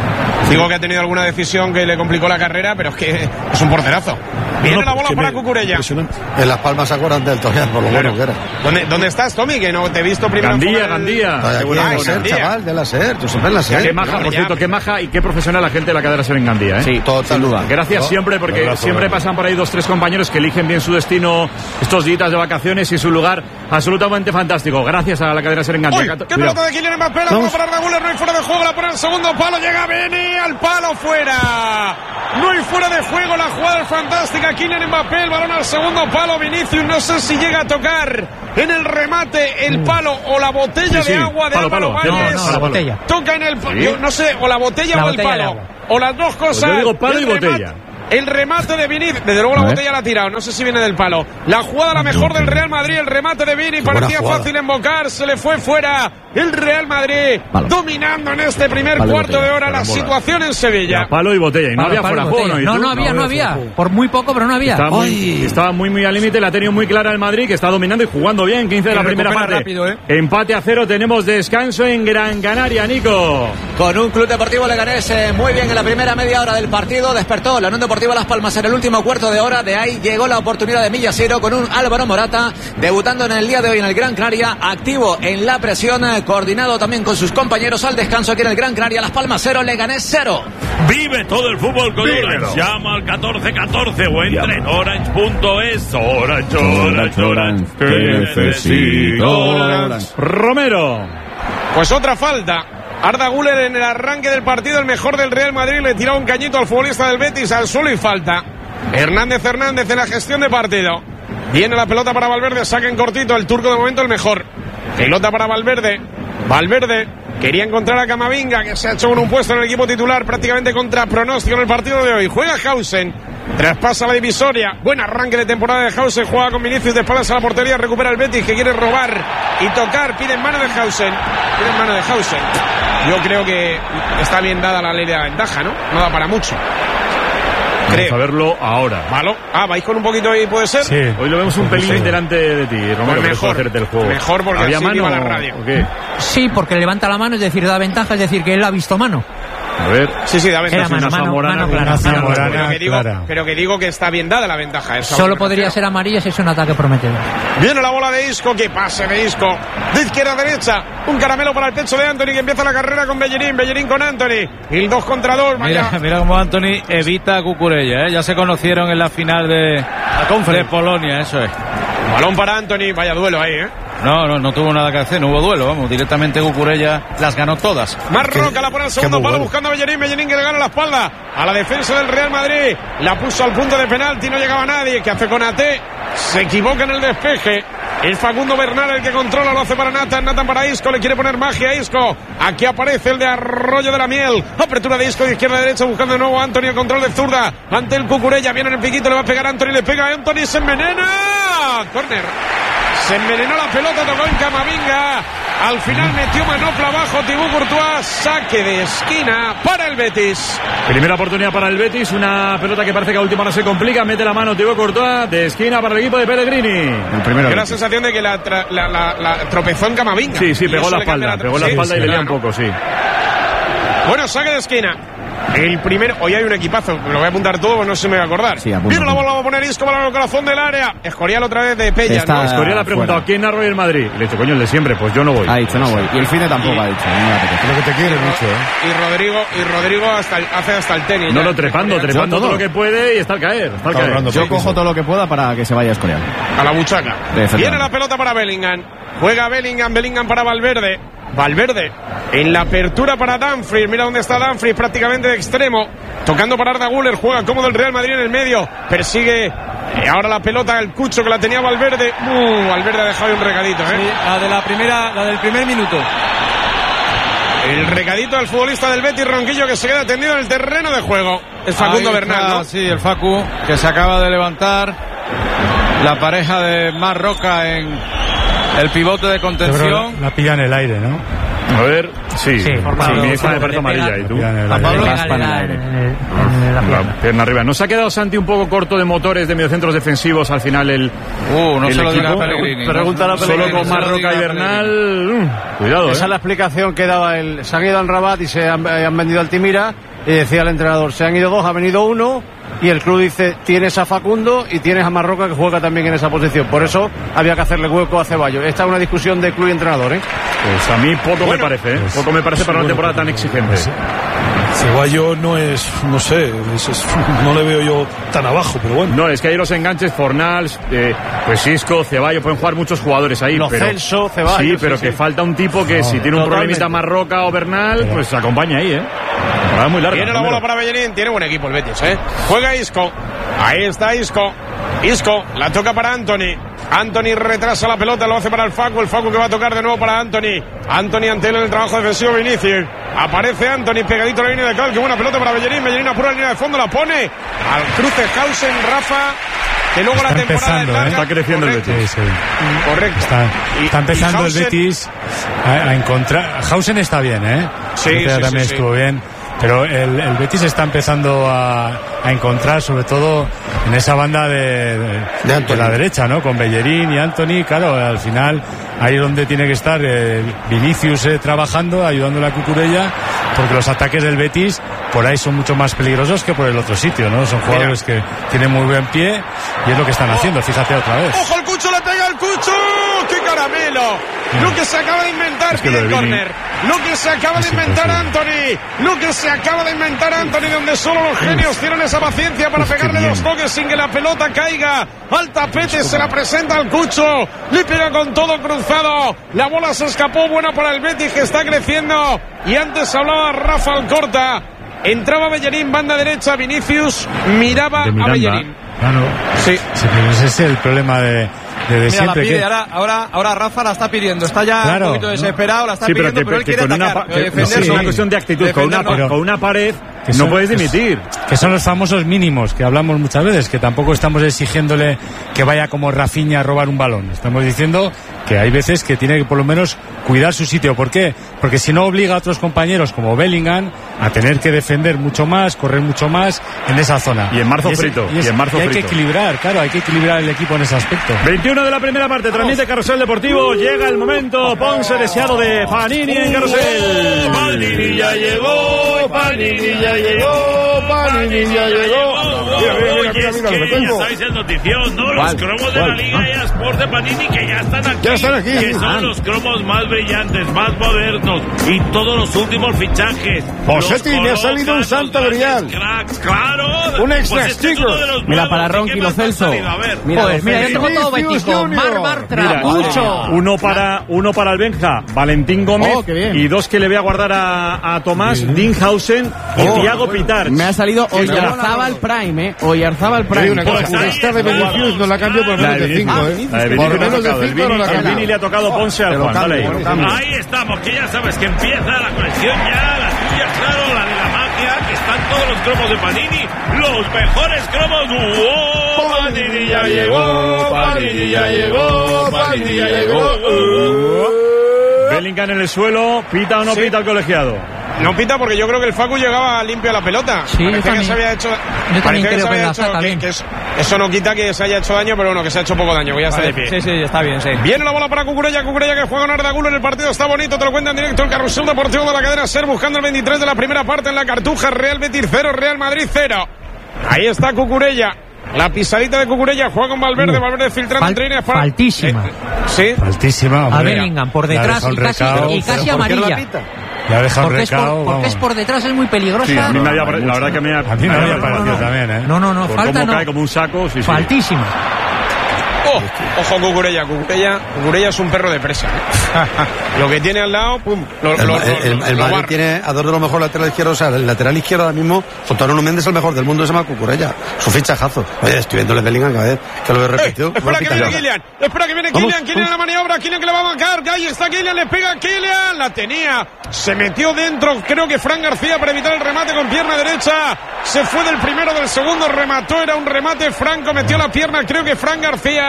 Speaker 4: Digo que ha tenido alguna decisión que le complicó la carrera, pero es que es un porterazo. Viene la bola para Cucurella.
Speaker 12: En Las Palmas se acuerdan del Torreal, por lo bueno que era.
Speaker 4: ¿Dónde, ¿Dónde estás, Tommy? Que no te he visto primero.
Speaker 1: Gandía, Gandía.
Speaker 12: Aquí en la chaval, de la SER. Tú siempre en la SER.
Speaker 1: Qué maja, por cierto, qué maja y qué profesional la gente de la cadena SER en Gandía, ¿eh?
Speaker 12: Sí, sin duda.
Speaker 1: Gracias no, siempre, porque abrazo, siempre abrazo. Pasan por ahí dos, tres compañeros que eligen bien su destino estos días de vacaciones y su lugar absolutamente fantástico. Gracias a la cadena SER en Gandía.
Speaker 4: Uy, qué pelota de Kylian Mbappé, la bola para Arda Güler, no hay fuera de juego, la pone al segundo palo, llega Beni, al palo fuera. No hay fuera de juego, la jugada es fantástica. Kylian Mbappé, el balón al segundo palo. Vinicius, no sé si llega a tocar en el remate el palo o la botella sí, sí. de agua de
Speaker 1: palo,
Speaker 4: Álvaro
Speaker 1: palo.
Speaker 4: Valles.
Speaker 5: No, no, la botella.
Speaker 4: Toca en el palo, ¿sí? no sé, o la botella
Speaker 5: la
Speaker 4: o
Speaker 5: botella
Speaker 4: el palo. O las dos cosas.
Speaker 1: Pues yo digo palo y
Speaker 4: remate,
Speaker 1: botella.
Speaker 4: El remate de Vini, desde luego la botella la ha tirado, no sé si viene del palo. La jugada la mejor del Real Madrid, el remate de Vini, parecía fácil embocar, se le fue fuera. El Real Madrid palo. dominando en este primer palo cuarto de hora la situación en Sevilla.
Speaker 1: Ya, palo y botella, y no
Speaker 5: palo,
Speaker 1: había fuera
Speaker 5: juego,
Speaker 1: ¿no?
Speaker 5: No, no había, no había. Por muy poco, pero no había.
Speaker 1: Estaba muy, estaba muy, muy al límite, la ha tenido muy clara el Madrid, que está dominando y jugando bien. quince de la primera parte.
Speaker 7: Rápido, ¿eh?
Speaker 1: Empate a cero, tenemos descanso en Gran Canaria, Nico.
Speaker 13: Con un Club Deportivo Leganés eh, muy bien en la primera media hora del partido. Despertó la Unión Deportiva Las Palmas en el último cuarto de hora. De ahí llegó la oportunidad de Millasero con un Álvaro Morata debutando en el día de hoy en el Gran Canaria, activo en la presión, eh, coordinado también con sus compañeros al descanso aquí en el Gran Canaria. Las Palmas cero, Leganés cero.
Speaker 10: Vive todo el fútbol con Vívelo. Orange. Llama al catorce catorce o entra en orange punto es. Orange, Orange, Orange, que necesito Orange.
Speaker 1: Romero.
Speaker 4: Pues otra falta. Arda Güler en el arranque del partido, el mejor del Real Madrid, le tiró un cañito al futbolista del Betis al suelo y falta. Hernández Hernández en la gestión de partido. Viene la pelota para Valverde, saca en cortito, el turco de momento el mejor. Pelota para Valverde. Valverde quería encontrar a Camavinga, que se ha hecho con un puesto en el equipo titular prácticamente contra pronóstico en el partido de hoy. Juega Hausen, traspasa la divisoria. Buen arranque de temporada de Hausen, juega con Vinicius de espaldas a la portería, recupera el Betis que quiere robar y tocar, pide en mano de Hausen. Pide en mano de Hausen. Yo creo que está bien dada la ley de la ventaja, ¿no? No da para mucho.
Speaker 1: Vamos Creo. a verlo ahora.
Speaker 4: ¿Malo? Ah, ¿vais con un poquito ahí, puede ser?
Speaker 1: Sí. Hoy lo vemos un pelín sí. delante de ti, Romero,
Speaker 4: pues mejor,
Speaker 1: hacerte el juego.
Speaker 4: Mejor porque
Speaker 1: ¿había
Speaker 4: así
Speaker 1: mano
Speaker 4: la radio.
Speaker 1: ¿o qué?
Speaker 5: Sí, porque levanta la mano, es decir, da ventaja, es decir, que él ha visto mano.
Speaker 1: A ver.
Speaker 4: Sí, sí, da ventaja.
Speaker 5: Era mano, mano,
Speaker 1: Zamorana,
Speaker 5: mano clara.
Speaker 1: Una
Speaker 11: Zamorana,
Speaker 4: pero, que digo,
Speaker 11: clara.
Speaker 4: pero que digo que está bien dada la ventaja.
Speaker 5: Solo podría ser amarilla si es un ataque prometedor.
Speaker 4: Viene la bola de Isco, que pase de Isco. De izquierda a derecha, un caramelo para el pecho de Anthony, que empieza la carrera con Bellerín. Bellerín con Anthony. Y el dos contra dos.
Speaker 8: Mira, mira cómo Anthony evita a Cucurella, ¿eh? Ya se conocieron en la final de, de Polonia, eso es.
Speaker 4: Balón para Anthony, vaya duelo ahí, ¿eh?
Speaker 8: No, no, no tuvo nada que hacer, no hubo duelo, vamos, directamente Cucurella las ganó todas.
Speaker 4: Marroca la pone al segundo palo buscando a Bellerín, Bellerín que le gana la espalda a la defensa del Real Madrid, la puso al punto de penalti, no llegaba nadie, que hace con Ate, se equivoca en el despeje, el Facundo Bernal el que controla, lo hace para Nathan, Nathan para Isco, le quiere poner magia a Isco, aquí aparece el de Arroyo de la Miel, apertura de Isco de izquierda a derecha buscando de nuevo a Anthony, el control de zurda, ante el Cucurella, viene en el piquito, le va a pegar a Anthony, le pega a Anthony, se envenena, córner. Se envenenó la pelota, tocó en Camavinga. Al final metió manopla abajo Thibaut Courtois. Saque de esquina para el Betis.
Speaker 1: Primera oportunidad para el Betis. Una pelota que parece que a última hora se complica. Mete la mano Thibaut Courtois de esquina para el equipo de Pellegrini.
Speaker 4: El primero. Tiene la sensación de que la, tra- la, la, la tropezó en Camavinga.
Speaker 1: Sí, sí, pegó la espalda. La... Pegó la espalda sí, y sí, le dio un poco, sí.
Speaker 4: Bueno, saque de esquina. El primero, hoy hay un equipazo, lo voy a apuntar todo, no sé si me voy a acordar. Sí, Viene la bola, va a poner Isco para el corazón del área. Escorial otra vez de Pella,
Speaker 1: ¿no? Escorial ha preguntado
Speaker 4: fuera.
Speaker 1: ¿Quién narra hoy el Madrid? Y le he dicho, coño, el de siempre, pues yo no voy.
Speaker 2: Ha dicho, no voy. Y el Fine tampoco y, ha dicho.
Speaker 3: No, lo que te quiere mucho, ¿eh?
Speaker 4: Y Rodrigo, y Rodrigo hasta el, hace hasta el tenis.
Speaker 1: No,
Speaker 4: ya,
Speaker 1: lo trepando, trepando todo lo que puede y está al caer. Está al caer.
Speaker 2: Yo cojo todo lo que pueda para que se vaya Escorial.
Speaker 4: A la buchaca. Viene la pelota para Bellingham. Juega Bellingham, Bellingham para Valverde. Valverde en la apertura para Dumfries. Mira dónde está Dumfries, prácticamente de extremo. Tocando para Arda Güler. Juega cómodo el Real Madrid en el medio. Persigue eh, ahora la pelota el Cucho que la tenía Valverde. Uh, Valverde ha dejado un recadito, ¿eh?
Speaker 7: Sí, la de la primera, la del primer minuto.
Speaker 4: El recadito del futbolista del Betis, Ronquillo, que se queda tendido en el terreno de juego. Es Facundo Bernal, ¿no?
Speaker 8: Sí, el Facu, que se acaba de levantar. La pareja de Marroca en el pivote de contención.
Speaker 11: La pilla en el aire, ¿no?
Speaker 1: A ver, sí.
Speaker 5: Sí, por
Speaker 1: sí, mi hija
Speaker 5: me
Speaker 1: me parece amarilla. ¿Y tú?
Speaker 5: A Pablo le en la pierna.
Speaker 1: pierna arriba. ¿No se ha quedado Santi un poco corto de motores de mediocentros defensivos al final el
Speaker 8: Uh, no
Speaker 1: el
Speaker 8: se lo diga
Speaker 1: equipo?
Speaker 8: Pellegrini.
Speaker 7: Pregúntale a Pellegrini.
Speaker 1: Solo con Marroca y Bernal. Uh, cuidado,
Speaker 9: Esa
Speaker 1: ¿eh?
Speaker 9: es la explicación que daba el. Se han ido al Rabat y se han, han vendido al Timira. y decía el entrenador, se han ido dos, ha venido uno, y el club dice, tienes a Facundo y tienes a Marroca que juega también en esa posición. Por eso había que hacerle hueco a Ceballos. Esta es una discusión de club y entrenador, ¿eh?
Speaker 1: Pues a mí poco bueno, me parece, ¿eh? Poco me parece para una temporada tan exigente.
Speaker 6: Pues, Ceballos no es, no sé, es, es, no le veo yo tan abajo, pero bueno.
Speaker 1: No, es que hay los enganches, Fornals, eh, pues Isco, Ceballos, pueden jugar muchos jugadores ahí.
Speaker 9: Los
Speaker 1: pero,
Speaker 9: Celso, Ceballos.
Speaker 1: Sí, pero sí, que sí. falta un tipo que no, si tiene un problemita Marroca o Bernal, pero, pues acompaña ahí, ¿eh? Va muy larga.
Speaker 4: Tiene la bola para Bellerín, tiene buen equipo el Betis, ¿eh? Juega Isco, ahí está Isco. Isco, la toca para Anthony. Anthony retrasa la pelota, lo hace para el Facu. El Facu que va a tocar de nuevo para Anthony. Anthony ante él en el trabajo defensivo Vinicius. Aparece Anthony pegadito a la línea de cal. Qué buena pelota para Bellerín. Bellerín apura la línea de fondo, la pone al cruce Hausen, Rafa. Que luego
Speaker 11: está
Speaker 4: la temporada
Speaker 11: empezando,
Speaker 4: ¿eh?
Speaker 1: Está creciendo
Speaker 11: Correcto.
Speaker 1: el Betis.
Speaker 11: Sí, sí.
Speaker 4: Correcto.
Speaker 11: Está,
Speaker 4: y,
Speaker 11: está empezando
Speaker 4: Hausen...
Speaker 11: el Betis a, a encontrar. Hausen está bien, ¿eh?
Speaker 4: Sí, sí,
Speaker 11: también
Speaker 4: sí,
Speaker 11: estuvo
Speaker 4: sí.
Speaker 11: bien. Pero el, el Betis está empezando a, a encontrar, sobre todo en esa banda de, de, de, de la derecha, ¿no? Con Bellerín y Anthony, claro, al final ahí es donde tiene que estar eh, Vinicius eh, trabajando, ayudándole a Cucurella, porque los ataques del Betis por ahí son mucho más peligrosos que por el otro sitio, ¿no? Son jugadores Mira. que tienen muy buen pie y es lo que están haciendo, fíjate otra vez.
Speaker 4: ¡Ojo, el Cucho le pega al Cucho! ¡Qué caramelo! Sí. Lo que se acaba de inventar es que el córner. Lo que se acaba de inventar Anthony. Lo que se acaba de inventar Anthony, donde solo los genios tienen esa paciencia para Uf, pegarle dos toques sin que la pelota caiga al tapete. Se la presenta al Cucho. Le pega con todo cruzado. La bola se escapó, buena para el Betis que está creciendo. Y antes hablaba Rafa Alcorta. Entraba Bellerín, banda derecha. Vinicius miraba a Bellerín.
Speaker 11: Claro.
Speaker 4: Sí.
Speaker 11: sí, pero ese es el problema de... Mira,
Speaker 7: siempre, la pide,
Speaker 11: que...
Speaker 7: ahora, ahora, ahora Rafa la está pidiendo, está ya
Speaker 11: claro,
Speaker 7: un poquito desesperado, la está
Speaker 1: sí,
Speaker 7: pidiendo,
Speaker 1: pero, que,
Speaker 7: pero él
Speaker 1: que
Speaker 7: quiere
Speaker 1: con
Speaker 7: atacar,
Speaker 1: una, que,
Speaker 7: defender.
Speaker 1: Es una cuestión de actitud, con una,
Speaker 7: no.
Speaker 1: con una pared
Speaker 11: que
Speaker 1: no
Speaker 11: son,
Speaker 1: puedes dimitir.
Speaker 11: Que son los famosos mínimos que hablamos muchas veces, que tampoco estamos exigiéndole que vaya como Rafinha a robar un balón. Estamos diciendo que hay veces que tiene que por lo menos cuidar su sitio. ¿Por qué? Porque si no obliga a otros compañeros como Bellingham a tener que defender mucho más, correr mucho más en esa zona.
Speaker 1: Y en marzo
Speaker 11: y es,
Speaker 1: frito.
Speaker 11: Y, es,
Speaker 1: y en marzo
Speaker 11: y hay
Speaker 1: frito.
Speaker 11: que equilibrar, claro, hay que equilibrar el equipo en ese aspecto.
Speaker 1: veintiuno de la primera parte, transmite Carrusel Deportivo. Llega el momento, Ponce deseado de Panini en Carrusel.
Speaker 10: Panini ya llegó, Panini ya llegó, Panini ya llegó.
Speaker 3: Mira, mira, mira, mira,
Speaker 10: que
Speaker 3: lo que tengo.
Speaker 10: ya estáis en notición, ¿no? Los cromos de la Liga y Sport de Panini que ya están aquí.
Speaker 3: Ya están aquí.
Speaker 10: Que son los cromos más brillantes, más modernos y todos los últimos fichajes.
Speaker 3: Posetti, me ha salido un santo grial.
Speaker 10: Cracks, claro.
Speaker 3: Un extra
Speaker 10: pues este
Speaker 3: sticker.
Speaker 2: Mira, para Ronqui Lo Celso.
Speaker 5: Mira, pues mira, yo tengo todo Betico. Mar Bartra, Cucho.
Speaker 1: Uno para, uno para el Benja, Valentín Gómez.
Speaker 2: Oh, qué bien.
Speaker 1: Y dos que le voy a guardar a, a Tomás, sí. Dinhausen y
Speaker 2: oh,
Speaker 1: Thiago Pitar.
Speaker 2: Me ha salido Oyarzábal Prime, ¿eh? Oyarzábal Prime.
Speaker 3: Una cosa, pues esta de Vinicius no la cambio por menos de cinco, ¿eh? Por menos de cinco no la cambio.
Speaker 1: Vini le ha tocado Ponce al Juan. Dale ahí.
Speaker 10: Ahí estamos, que ya sabes que empieza la colección ya, la tuya, claro, la de la magia, que están todos los cromos de Panini, los mejores cromos. ¡Oh! Panini ya llegó, Panini ya llegó, Panini ya llegó.
Speaker 1: Bellingham en el suelo, ¿pita o no sí. pita el colegiado?
Speaker 4: No pita porque yo creo que el Facu llegaba limpio a la pelota.
Speaker 5: Sí,
Speaker 4: parecía que se había hecho.
Speaker 5: Yo
Speaker 4: parecía que se había
Speaker 5: que
Speaker 4: hecho. Que, que eso, eso no quita que se haya hecho daño, pero bueno, que se ha hecho poco daño. Voy a estar
Speaker 7: vale,
Speaker 4: de pie.
Speaker 7: Sí, sí, está bien, sí.
Speaker 4: Viene la bola para Cucurella. Cucurella que juega en Ardagulo en el partido. Está bonito, te lo cuenta en directo el Carrusel Deportivo de la cadena SER. Buscando el veintitrés de la primera parte en la Cartuja. Real Betis cero, Real Madrid cero. Ahí está Cucurella. La pisadita de Cucurella, juega con Valverde, uh, Valverde filtrando
Speaker 5: fal-
Speaker 4: entre líneas para...
Speaker 5: Faltísima.
Speaker 4: Eh, sí.
Speaker 11: Faltísima.
Speaker 5: A Bellingham, por detrás y casi, y casi amarilla.
Speaker 11: La deja
Speaker 5: porque,
Speaker 11: recao,
Speaker 5: es por, porque es por detrás, es muy peligrosa.
Speaker 1: Sí, a mí me había, la verdad que me ha,
Speaker 11: a mí me
Speaker 1: había
Speaker 11: había parecido
Speaker 1: no,
Speaker 11: también, ¿eh?
Speaker 5: No, no, no,
Speaker 1: por
Speaker 5: falta
Speaker 1: cómo
Speaker 5: no.
Speaker 1: cae como un saco, sí, sí.
Speaker 5: Faltísima.
Speaker 4: Oh, ojo Cucurella, Cucurella, Cucurella es un perro de presa. ¿eh? Lo que tiene al lado, pum. Lo,
Speaker 12: el,
Speaker 4: lo,
Speaker 12: el, el,
Speaker 4: lo,
Speaker 12: el
Speaker 4: lo
Speaker 12: Madrid
Speaker 4: barra.
Speaker 12: tiene a dos de los mejores laterales izquierdos. O sea, el lateral izquierdo ahora mismo, junto a Nuno Méndez, el mejor del mundo, se llama Cucurella. Su fichajazo. Oye, estoy viéndole Bellingham cada vez que lo he repetido.
Speaker 4: Eh, espera que viene Kylian, espera que viene Kylian, Kylian la maniobra, Kylian que le va a marcar, ahí está Kylian, le pega a Kylian, la tenía, se metió dentro, creo que Fran García para evitar el remate con pierna derecha, se fue del primero, del segundo, remató, era un remate, Franco metió la pierna, creo que Fran García.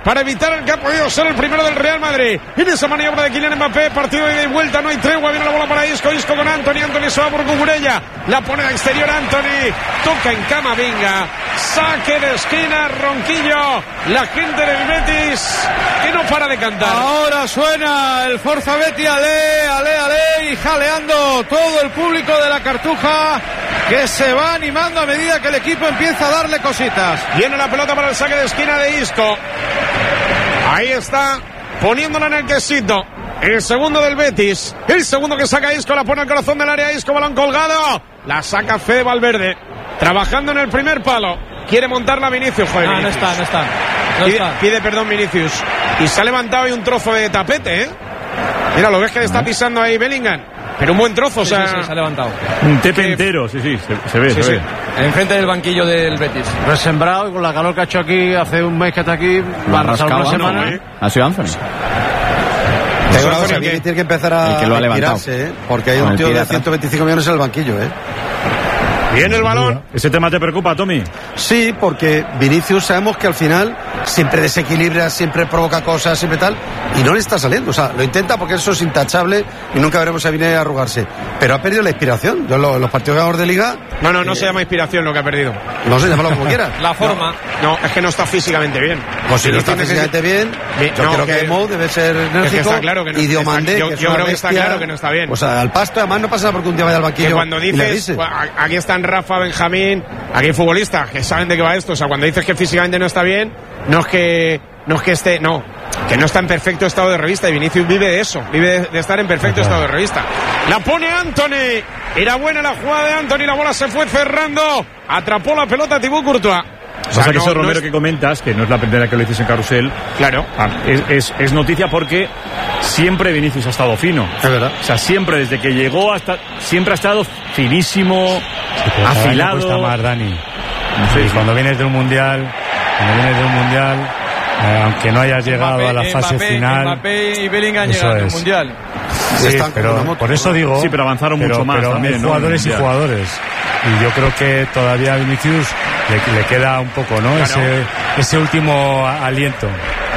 Speaker 4: para evitar el que ha podido ser el primero del Real Madrid. En esa maniobra de Kylian Mbappé, partido de ida y vuelta, no hay tregua, viene la bola para Isco, Isco con Antony, Antony se va por Cucurella, la pone de exterior Antony, toca en Camavinga, saque de esquina, Ronquillo, la gente del Betis que no para de cantar.
Speaker 7: Ahora suena el Forza Betis, ale, ale, ale, y jaleando todo el público de la Cartuja, que se va animando a medida que el equipo empieza a darle cositas.
Speaker 4: Viene la pelota para el saque de esquina de Isco. Ahí está, poniéndola en el quesito. El segundo del Betis. El segundo que saca Isco, la pone al corazón del área. Isco, balón colgado. La saca Fede Valverde. Trabajando en el primer palo. Quiere montarla Vinicius. Joder,
Speaker 7: Ah,
Speaker 4: Vinicius.
Speaker 7: no está, no está. No
Speaker 4: pide,
Speaker 7: está.
Speaker 4: pide perdón Vinicius. Y se ha levantado ahí un trozo de tapete, ¿eh? Mira, lo ves que le está pisando ahí Bellingham. Pero un buen trozo,
Speaker 7: Sí,
Speaker 4: o sea.
Speaker 7: sí, sí, se ha levantado.
Speaker 1: Un tepe entero, sí, sí, se, se ve,
Speaker 7: Sí,
Speaker 1: se
Speaker 7: sí.
Speaker 1: ve.
Speaker 7: Enfrente del banquillo del Betis.
Speaker 9: Resembrado y con la calor que ha hecho aquí hace un mes que está aquí, va a arrasar una semana.
Speaker 1: ¿eh?
Speaker 14: Ha sido Anthony.
Speaker 12: Pero ahora Xavi tiene que empezar a
Speaker 14: El que lo ha levantado.
Speaker 12: inspirarse, ¿eh? Porque hay
Speaker 14: Con
Speaker 12: un
Speaker 14: el
Speaker 12: tío
Speaker 14: pie de
Speaker 12: de
Speaker 14: atrás.
Speaker 12: ciento veinticinco millones en el banquillo, ¿eh?
Speaker 4: Viene el balón.
Speaker 1: ¿Ese tema te preocupa, Tommy?
Speaker 12: Sí, porque Vinicius sabemos que al final siempre desequilibra, siempre provoca cosas, siempre tal, y no le está saliendo. O sea, lo intenta porque eso es intachable y nunca veremos a Vinicius arrugarse. Pero ha perdido la inspiración. Yo los, los partidos ganadores de Liga...
Speaker 4: No, no, no
Speaker 12: eh,
Speaker 4: se llama inspiración lo que ha perdido.
Speaker 12: No sé, llámalo como quieras.
Speaker 7: La forma.
Speaker 4: No, es que no está físicamente bien.
Speaker 12: Pues si no está
Speaker 4: Vinicius
Speaker 12: físicamente bien,
Speaker 4: Bien,
Speaker 12: yo
Speaker 4: no,
Speaker 12: creo que,
Speaker 4: que-
Speaker 12: Mo debe ser
Speaker 4: Es que
Speaker 12: enérgico.
Speaker 4: está claro que no-
Speaker 12: y Diomandé,
Speaker 4: está- yo-
Speaker 12: que es
Speaker 4: yo
Speaker 12: una
Speaker 4: creo que está
Speaker 12: bestia,
Speaker 4: claro que no está bien.
Speaker 12: O sea, al pasto, además no pasa nada porque un día vaya al banquillo
Speaker 4: Que cuando
Speaker 12: y le
Speaker 4: dices,
Speaker 12: avise.
Speaker 4: bueno, a- aquí están Rafa, Benjamín, aquí hay futbolistas que saben de qué va esto. O sea, cuando dices que físicamente no está bien, no es que, no es que esté, no, que no está en perfecto estado de revista. Y Vinicius vive de eso, vive de, de estar en perfecto estado de revista. La pone Antony. Era buena la jugada de Antony, la bola se fue cerrando. Atrapó la pelota Thibaut Courtois.
Speaker 1: O sea, que eso, Romero, que comentas, que no es la primera que lo dices en Carrusel.
Speaker 4: Claro.
Speaker 1: Ah, es, es, es noticia porque siempre Vinicius ha estado fino.
Speaker 12: Es verdad.
Speaker 1: O sea, siempre, desde que llegó hasta. Siempre ha estado finísimo,
Speaker 11: Pero cada año
Speaker 1: afilado.
Speaker 11: cuesta más, Dani.
Speaker 1: Sí,
Speaker 11: y
Speaker 1: sí.
Speaker 11: cuando vienes de un mundial, cuando vienes de un mundial, eh, aunque no hayas llegado a la fase
Speaker 7: Mbappé,
Speaker 11: final.
Speaker 7: Mbappé y Bellingham
Speaker 11: Eso
Speaker 7: llegan al
Speaker 11: es.
Speaker 7: Mundial.
Speaker 11: Sí,
Speaker 12: Están con una
Speaker 11: pero
Speaker 12: moto,
Speaker 11: por eso
Speaker 12: ¿no?
Speaker 11: digo.
Speaker 1: Sí, pero avanzaron
Speaker 11: pero-
Speaker 1: mucho más
Speaker 11: pero
Speaker 1: también,
Speaker 11: hay
Speaker 1: ¿no?
Speaker 11: jugadores y
Speaker 1: Ya.
Speaker 11: jugadores. Y yo creo que todavía a Vinicius le, le queda un poco, ¿no?
Speaker 4: Claro.
Speaker 11: Ese, ese último a- aliento.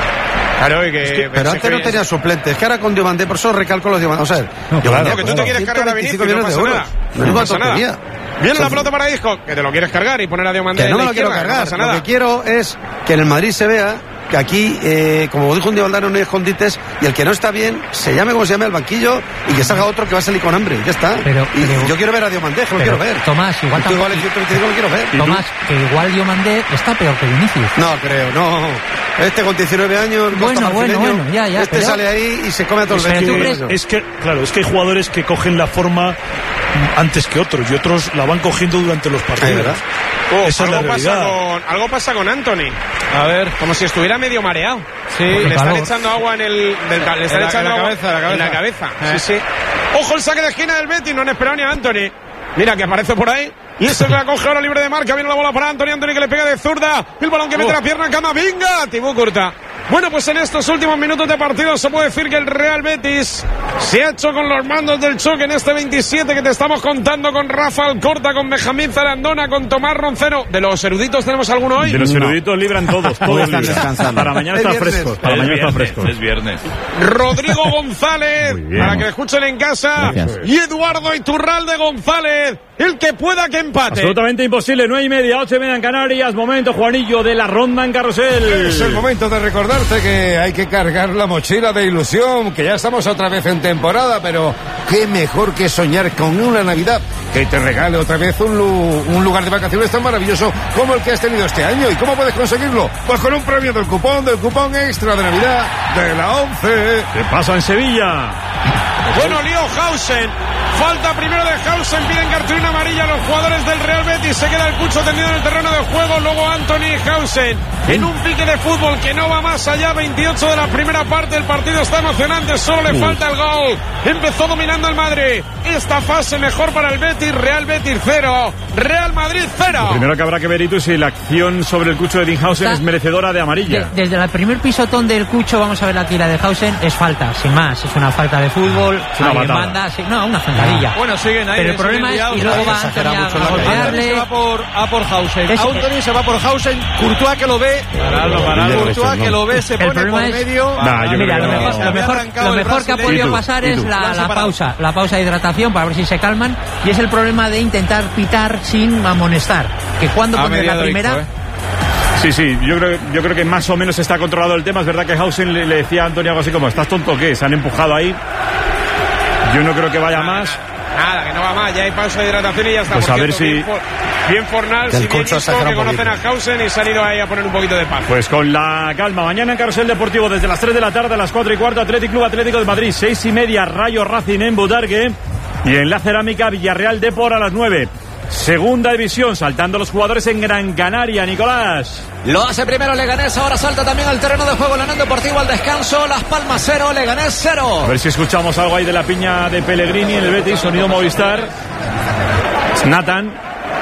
Speaker 4: Claro, y que.
Speaker 12: Pero antes no tenía suplentes, que ahora con Diomandé, por eso recalco los Diomandé. O sea,
Speaker 11: No,
Speaker 12: Diomandé,
Speaker 11: claro,
Speaker 4: No, que tú te quieres cargar a Vinicius, no pasa nada. No
Speaker 12: Menuda
Speaker 4: pasa nada.
Speaker 12: tontería.
Speaker 4: Viene la
Speaker 12: Son-
Speaker 4: pelota para Isco, que te lo quieres cargar y poner a Diomandé
Speaker 12: Que
Speaker 4: en
Speaker 12: no
Speaker 4: la
Speaker 12: me lo quiero
Speaker 4: izquierda,
Speaker 12: cargar.
Speaker 4: no pasa
Speaker 12: Lo
Speaker 4: nada.
Speaker 12: que quiero es que en el Madrid se vea que aquí, eh, como dijo un día Valdano, no hay escondites, y el que no está bien, se llame como se llame al banquillo y que salga otro que va a salir con hambre. Ya está.
Speaker 5: Pero-
Speaker 12: y
Speaker 5: pero-
Speaker 12: yo quiero ver a Diomandé, que lo
Speaker 5: Pero,
Speaker 12: quiero ver.
Speaker 5: Tomás, igual
Speaker 12: Tú igual el ciento veinticinco lo quiero ver.
Speaker 5: Tomás, que igual Diomandé está peor que Vinicius.
Speaker 12: No, creo, no. Este con diecinueve años,
Speaker 5: Bueno,
Speaker 12: Costa
Speaker 5: bueno,
Speaker 12: Marfileño,
Speaker 5: bueno, ya, ya,
Speaker 12: este
Speaker 5: pero-
Speaker 12: sale ahí y se come a todos los
Speaker 5: Pero tú
Speaker 12: vecinos.
Speaker 5: crees-
Speaker 6: Es que, claro, es que hay jugadores que cogen la forma antes que otros y otros la van cogiendo durante los partidos.
Speaker 12: ¿verdad?
Speaker 4: Oh,
Speaker 6: Esa es la
Speaker 4: algo, pasa
Speaker 6: realidad.
Speaker 4: con, algo pasa con Anthony.
Speaker 7: A ver.
Speaker 4: Como si estuviera medio mareado.
Speaker 7: Sí,
Speaker 4: le
Speaker 5: el
Speaker 4: están
Speaker 5: calor.
Speaker 4: echando agua en el. Del, ca- le están
Speaker 7: En la-
Speaker 4: echando
Speaker 7: en la
Speaker 4: agua
Speaker 7: cabeza, en la cabeza.
Speaker 4: en la cabeza.
Speaker 7: Eh.
Speaker 4: Sí, sí. Ojo el saque de esquina del Betis. No han esperado ni a Anthony. Mira que aparece por ahí. Y ese que la coge ahora libre de marca. Viene la bola para Anthony. Anthony que le pega de zurda. El balón que mete
Speaker 7: Oh.
Speaker 4: la pierna en Camavinga. Thibaut Courtois. Bueno, pues en estos últimos minutos de partido se puede decir que el Real Betis se ha hecho con los mandos del choque en este veintisiete que te estamos contando con Rafa Alcorta, con Benjamín Zarandona, con Tomás Roncero. ¿De los eruditos tenemos alguno hoy?
Speaker 1: De los eruditos libran todos, todos
Speaker 14: están
Speaker 1: libran.
Speaker 14: descansando.
Speaker 1: Para mañana
Speaker 12: Es
Speaker 1: están
Speaker 12: viernes.
Speaker 1: frescos. Para
Speaker 10: Es
Speaker 1: mañana están
Speaker 10: viernes,
Speaker 1: frescos.
Speaker 10: es viernes.
Speaker 4: Rodrigo González,
Speaker 1: Muy bien.
Speaker 4: para que le escuchen en casa.
Speaker 14: Gracias.
Speaker 4: Y Eduardo Iturralde González, el que pueda que empate.
Speaker 1: Absolutamente imposible, nueve y media, ocho y media en Canarias. Momento, Juanillo, de la ronda en Carrusel.
Speaker 3: Es el momento de recordarte que hay que cargar la mochila de ilusión, que ya estamos otra vez en temporada, pero qué mejor que soñar con una Navidad que te regale otra vez un, lu- un lugar de vacaciones tan maravilloso como el que has tenido este año. ¿Y cómo puedes conseguirlo? Pues con un premio del cupón, del cupón extra de Navidad de la once.
Speaker 1: ¿Qué pasa en Sevilla?
Speaker 4: Bueno, lío Hausen. Falta primero de Hausen. Piden cartulina amarilla a los jugadores del Real Betis. Se queda el Cucho tendido en el terreno de juego. Luego Anthony Hausen. En un pique de fútbol que no va más allá. veintiocho de la primera parte. El partido está emocionante. Solo le falta el gol. Empezó dominando el Madrid. esta fase mejor para el Betis. Real Betis cero, Real Madrid cero.
Speaker 1: Lo primero que habrá que ver, Itu, si la acción sobre el Cucho de Dinghausen es merecedora de amarilla.
Speaker 5: De, desde el primer pisotón del Cucho, vamos a ver aquí la de Hausen, es falta, sin más. Es una falta de fútbol.
Speaker 1: Es una
Speaker 5: alguien manda, sí, no, una zancadilla.
Speaker 8: Bueno, siguen ahí.
Speaker 5: Pero el problema es y luego va Anthony a, a golpearle.
Speaker 8: Se va por, a por Hausen.
Speaker 5: Es,
Speaker 8: Anthony se va por Hausen. Courtois que lo ve. Paralo, paralo. Courtois que lo ve, se pone por
Speaker 5: es,
Speaker 8: medio.
Speaker 1: Nah, yo
Speaker 5: mira,
Speaker 1: creo
Speaker 5: lo
Speaker 1: que
Speaker 5: mejor,
Speaker 1: no.
Speaker 5: lo mejor, lo mejor que ha podido pasar es la, la pausa. La pausa de hidratación para ver si se calman. Y es el problema de intentar pitar sin amonestar. Que cuando pones la primera.
Speaker 1: Rico, ¿eh? Sí, sí, yo creo, yo creo que más o menos está controlado el tema. Es verdad que Hausen le, le decía a Antonio algo así como, ¿estás tonto o qué? Se han empujado ahí. Yo no creo que vaya
Speaker 4: nada,
Speaker 1: más.
Speaker 4: Nada, que no va más. Ya hay pausa de hidratación y ya está.
Speaker 1: Pues
Speaker 4: por
Speaker 1: a ver
Speaker 4: cierto,
Speaker 1: si...
Speaker 4: Bien, for, bien Fornals y bien Isco, que conocen a Hausen y se han ido ahí a poner un poquito de paz.
Speaker 1: Pues con la calma. Mañana en Carrusel Deportivo desde las tres de la tarde a las cuatro y cuarto, Athletic Club Atlético de Madrid. seis y media, Rayo Racing en Butarque. Y en la Cerámica, Villarreal Depor a las nueve. Segunda división, saltando los jugadores en Gran Canaria, Nicolás.
Speaker 13: Lo hace primero Leganés, ahora salta también al terreno de juego la Unión Deportiva al descanso. Las Palmas cero, Leganés cero.
Speaker 1: A ver si escuchamos algo ahí de la piña de Pellegrini en el Betis, sonido Movistar. Nathan.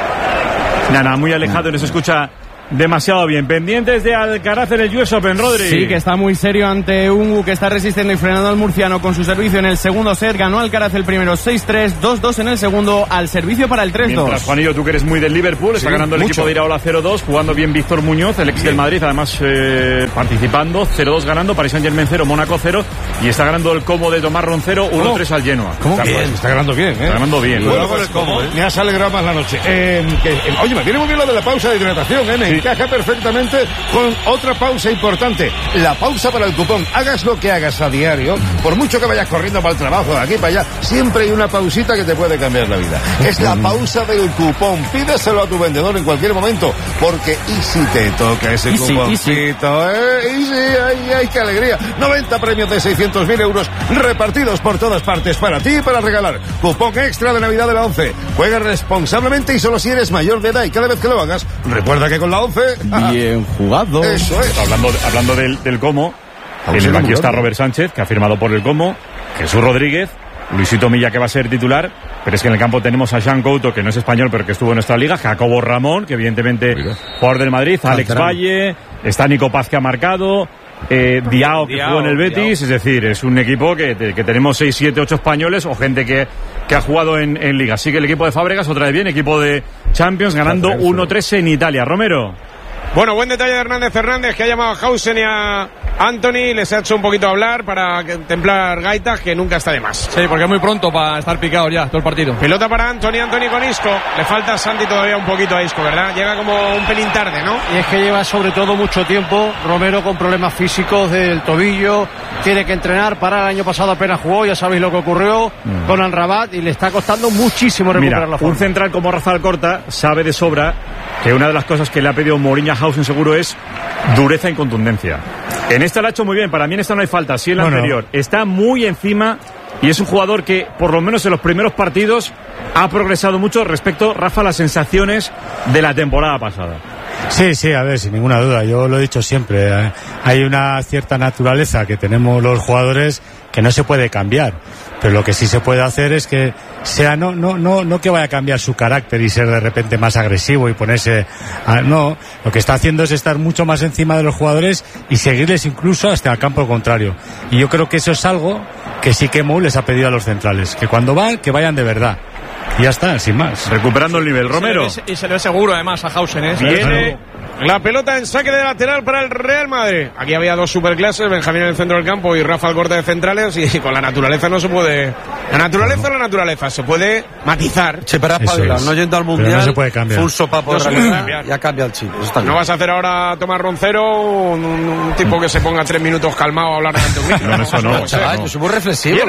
Speaker 1: Nada, muy alejado, no se escucha demasiado bien. Pendientes de Alcaraz en el U S Open, Rodri.
Speaker 2: Sí, que está muy serio ante Ungu, que está resistiendo y frenando al murciano con su servicio en el segundo set. Ganó Alcaraz el primero seis tres, dos dos en el segundo, al servicio para el tres dos.
Speaker 1: Mientras, Juanillo, tú que eres muy del Liverpool, está
Speaker 2: sí,
Speaker 1: ganando el
Speaker 2: mucho.
Speaker 1: equipo de Iraola cero dos, jugando bien Víctor Muñoz, el ex del Madrid, además eh, participando, cero dos ganando, Paris Saint-Germain cero, Mónaco cero, y está ganando el Como de Tomás Roncero uno tres al Genoa.
Speaker 3: ¿Cómo?
Speaker 1: Está,
Speaker 3: Bien, está ganando bien, ¿eh?
Speaker 1: Está ganando bien.
Speaker 3: Bueno, pues, ¿cómo, eh? Me has alegrado más la noche. Eh, que, eh, oye, me viene muy bien lo de la pausa de hidratación, ¿eh? Me sí. encaja perfectamente con otra pausa importante, la pausa para el cupón. Hagas lo que hagas a diario, por mucho que vayas corriendo para el trabajo, de aquí para allá, siempre hay una pausita que te puede cambiar la vida. Es la pausa del cupón. Pídeselo a tu vendedor en cualquier momento, porque y si te toca ese
Speaker 2: easy,
Speaker 3: cuponcito, ¿eh? Y sí, ay, ay, qué alegría. noventa premios de seiscientos mil euros repartidos por todas partes para ti y para regalar. Cupón extra de Navidad de la ONCE. Juega responsablemente y solo si eres mayor de edad, y cada vez que lo hagas, recuerda que con la ONCE...
Speaker 2: Bien jugado.
Speaker 3: Eso es.
Speaker 1: Hablando, hablando del, del Como, en el banquillo está Robert Sánchez, que ha firmado por el Como, Jesús Rodríguez, Luisito Milla, que va a ser titular, pero es que en el campo tenemos a Jean Couto, que no es español, pero que estuvo en nuestra liga, Jacobo Ramón, que evidentemente jugador del Madrid, Alex Valle, está Nico Paz, que ha marcado, eh, Diao, que Diao, jugó en el Betis, Diao. Es decir, es un equipo que, que tenemos seis, siete, ocho españoles o gente que, que ha jugado en, en liga. Así que el equipo de Fábregas, otra vez bien, equipo de Champions, ganando uno tres en Italia. Romero.
Speaker 4: Bueno, buen detalle de Hernández Fernández, que ha llamado a Hausen y a Anthony, les ha hecho un poquito hablar para templar gaitas, que nunca está de más.
Speaker 8: Sí, porque es muy pronto para estar picado ya todo el partido.
Speaker 4: Pelota para Anthony, Anthony con Isco. Le falta a Santi todavía un poquito a Isco, ¿verdad? Llega como un pelín tarde, ¿no?
Speaker 9: Y es que lleva sobre todo mucho tiempo Romero con problemas físicos del tobillo, tiene que entrenar, para el año pasado apenas jugó, ya sabéis lo que ocurrió mm. con Amrabat, y le está costando muchísimo recuperar
Speaker 1: Mira,
Speaker 9: la forma.
Speaker 1: Un central como Rafael Corta sabe de sobra que una de las cosas que le ha pedido Mourinho a Hausen seguro es dureza y contundencia. En esta lo ha hecho muy bien, para mí en esta no hay falta, sí en la no, anterior. No. Está muy encima y es un jugador que, por lo menos en los primeros partidos, ha progresado mucho respecto, Rafa, a las sensaciones de la temporada pasada.
Speaker 11: Sí, sí, a ver, sin ninguna duda, yo lo he dicho siempre, ¿eh? Hay una cierta naturaleza que tenemos los jugadores que no se puede cambiar, pero lo que sí se puede hacer es que sea, no, no, no, no que vaya a cambiar su carácter y ser de repente más agresivo y ponerse, a, no, lo que está haciendo es estar mucho más encima de los jugadores y seguirles incluso hasta el campo contrario, y yo creo que eso es algo que sí que Mou les ha pedido a los centrales, que cuando van, que vayan de verdad. Y ya está, sin más.
Speaker 1: Recuperando el nivel, Romero.
Speaker 8: Y se, y se le ve seguro además a Hausen, ¿eh?
Speaker 4: Viene la pelota en saque de lateral para el Real Madrid. Aquí había dos superclases, Benjamín en el centro del campo y Rafa Alcorta de centrales, y con la naturaleza no se puede... La naturaleza es la naturaleza, se puede matizar.
Speaker 12: Sí, pero espabilar, no yendo al Mundial,
Speaker 11: no se puede cambiar.
Speaker 12: Full sopa por
Speaker 4: no
Speaker 12: realidad, ya cambia el chip.
Speaker 4: No bien. Vas a hacer ahora a Tomás Roncero, un, un, un tipo que se ponga tres minutos calmado a hablar ante un micro.
Speaker 1: No, eso no.
Speaker 12: Chaval, yo soy muy reflexivo.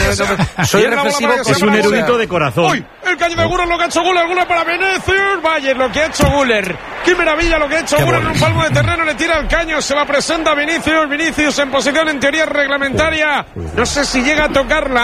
Speaker 3: Soy reflexivo.
Speaker 1: Es un erudito de corazón.
Speaker 4: ¡Uy! El caño de Guller, lo que ha hecho Guller, Guller para Vinicius. Vaya, lo que ha hecho Guller. ¡Qué maravilla lo que ha hecho Guller! En un palmo de terreno le tira el caño, se la presenta Vinicius. Vinicius en posición en teoría reglamentaria. No sé si llega a tocarla.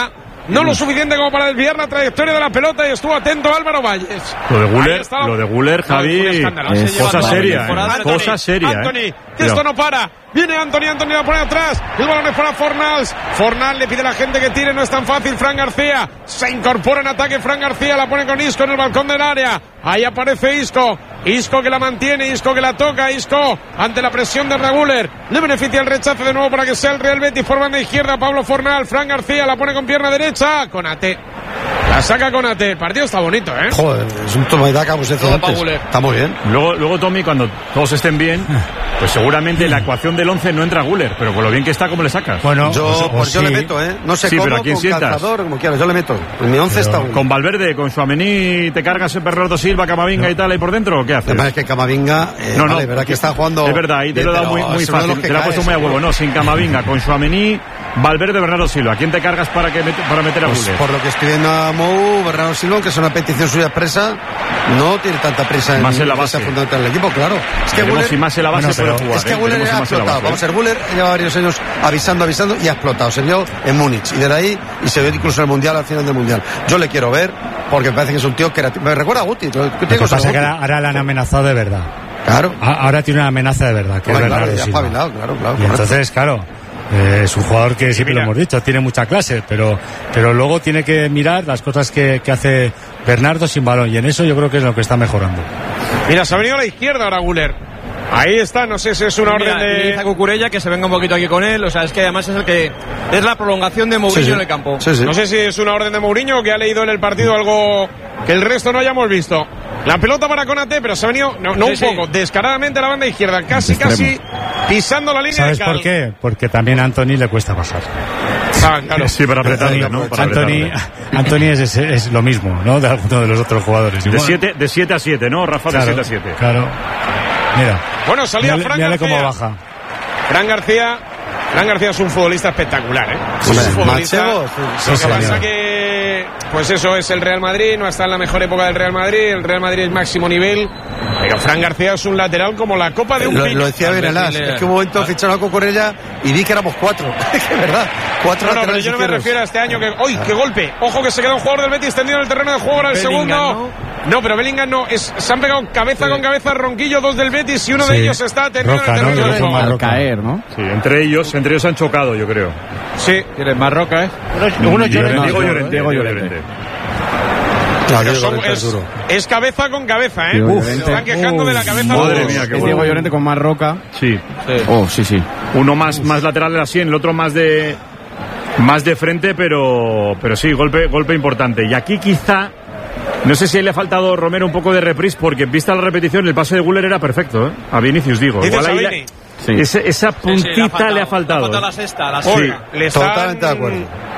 Speaker 4: no lo suficiente como para desviar la trayectoria de la pelota y estuvo atento Álvaro Valles.
Speaker 1: Lo de Guller, lo de Guller, Javi, es cosa seria, eh, cosa seria.
Speaker 4: Anthony,
Speaker 1: eh.
Speaker 4: que esto no para. Viene Anthony, Anthony la pone atrás. El balón es para Fornals. Fornals le pide a la gente que tire, no es tan fácil. Fran García se incorpora en ataque. Fran García la pone con Isco en el balcón del área. Ahí aparece Isco. Isco que la mantiene, Isco que la toca. Isco ante la presión de Reguler. Le beneficia el rechace de nuevo para que sea el Real Betis. Por banda izquierda, Pablo Fornals. Fran García la pone con pierna derecha. Conate. La saca Conate. El partido está bonito, ¿eh?
Speaker 12: Joder, es un toma y daca, pues está muy bien.
Speaker 1: Luego, luego, Tommy, cuando todos estén bien, pues seguramente la ecuación del once no entra Guller, pero con lo bien que está, ¿cómo le sacas?
Speaker 12: Bueno, yo, pues, pues sí. Yo le meto, ¿eh? No sé
Speaker 1: sí,
Speaker 12: cómo,
Speaker 1: pero ¿a quién
Speaker 12: con
Speaker 1: sientas?
Speaker 12: Calzador, como quieras, yo le meto. En mi once está
Speaker 1: Con Valverde, con Tchouaméni, ¿te cargas en Bernardo Silva, Camavinga no. y tal ahí por dentro o qué haces?
Speaker 12: Además es que Camavinga, eh,
Speaker 1: no, no,
Speaker 12: vale, verdad que está jugando...
Speaker 1: Es verdad, ahí te lo he dado muy, muy fácil, te lo he puesto muy a huevo. No, sin Camavinga, con Tchouaméni, Valverde, Bernardo Silva. ¿Quién te cargas para, que met, para meter a
Speaker 12: pues
Speaker 1: Guller?
Speaker 12: Por lo que estoy viendo a Mou, Bernardo Silva, que es una petición suya expresa, no tiene tanta prisa
Speaker 1: más en, en la base
Speaker 12: fundamental del equipo, claro.
Speaker 1: Es que Guller, si más en la base bueno, puede jugar.
Speaker 12: Es que
Speaker 1: ¿eh?
Speaker 12: Guller ha explotado. Vamos a ver, Guller lleva varios años avisando, avisando y ha explotado. Se vio en Múnich y desde ahí, y se vio incluso en el Mundial, al final del Mundial. Yo le quiero ver porque me parece que es un tío que era, me recuerda a Guti.
Speaker 11: Lo que pasa es que ahora, ahora le han amenazado de verdad.
Speaker 12: Claro.
Speaker 11: Ahora tiene una amenaza de verdad. Que
Speaker 12: bueno,
Speaker 11: es
Speaker 12: claro,
Speaker 11: Bernardo
Speaker 12: ya
Speaker 11: Silva.
Speaker 12: Espabilado, claro, claro.
Speaker 11: Y entonces, claro. Eh, es un jugador que siempre Mira. lo hemos dicho, tiene mucha clase, pero, pero luego tiene que mirar las cosas que, que hace Bernardo sin balón, y en eso yo creo que es lo que está mejorando.
Speaker 4: Mira, se ha venido a la izquierda ahora Guller. Ahí está, no sé si es una Mira, orden de...
Speaker 2: Dice Cucurella que se venga un poquito aquí con él, o sea, es que además es el que es la prolongación de Mourinho sí, sí. en el campo.
Speaker 4: Sí, sí. No sé si es una orden de Mourinho o que ha leído en el partido algo que el resto no hayamos visto. La pelota para Konate, pero se ha venido, no, no sí, un poco, sí. descaradamente a la banda izquierda, casi, casi pisando la línea
Speaker 11: ¿Sabes
Speaker 4: de cal.
Speaker 11: por qué? Porque también a Anthony le cuesta pasar.
Speaker 4: Ah, claro.
Speaker 1: Sí, para apretarle, ¿no? Para
Speaker 11: Anthony, Anthony es, es, es lo mismo, ¿no? De alguno de los otros jugadores.
Speaker 1: De siete, de siete a siete, ¿no, Rafa?
Speaker 11: Claro,
Speaker 1: de siete a siete.
Speaker 11: Claro. Mira.
Speaker 4: Bueno, salía Fran García.
Speaker 11: cómo baja.
Speaker 4: Fran García. Fran García es un futbolista espectacular, ¿eh? Es un futbolista. Lo que pasa que, pues eso, es el Real Madrid, no está en la mejor época del Real Madrid, el Real Madrid es máximo nivel, pero Fran García es un lateral como la copa de un
Speaker 12: Lo, lo decía Benelas, es que un momento ficharon a Cucurella y vi que éramos cuatro, es que verdad, cuatro
Speaker 4: no, no, pero yo no me refiero a este año que, ¡uy, qué golpe! Ojo que se queda un jugador del Betis tendido en el terreno de juego ahora el Bellingham, segundo. ¿no? No, pero Bellingham no, es, se han pegado cabeza sí. con cabeza Ronquillo, dos del Betis y uno sí. de ellos está tendido
Speaker 11: Roca,
Speaker 4: en el terreno
Speaker 11: ¿no?
Speaker 4: de juego.
Speaker 11: Roca.
Speaker 2: Caer, ¿no?
Speaker 1: Sí, entre ellos, entre ellos han chocado, yo creo.
Speaker 4: Sí,
Speaker 8: tienes más Roca, ¿eh?
Speaker 1: Uno Llorente, Diego Llorente, Diego Llorente.
Speaker 12: Claro,
Speaker 4: son, es, es cabeza con cabeza, ¿eh? Uf, se están quejando uh, de la cabeza.
Speaker 1: Madre mía, qué
Speaker 2: es Diego Llorente con más Roca.
Speaker 1: Sí.
Speaker 2: sí. Oh, sí, sí.
Speaker 1: Uno más, más lateral así, el otro más de más de frente, pero pero sí, golpe golpe importante. Y aquí quizá, no sé si le ha faltado Romero un poco de reprise, porque vista la repetición, el pase de Guller era perfecto, ¿eh? A Vinicius, digo. Igual ahí la, sí. esa, esa puntita sí, sí, le ha faltado. Le ha faltado,
Speaker 2: le ha faltado la sexta, la
Speaker 1: sí.
Speaker 2: sexta.
Speaker 4: Le están,
Speaker 12: totalmente de acuerdo.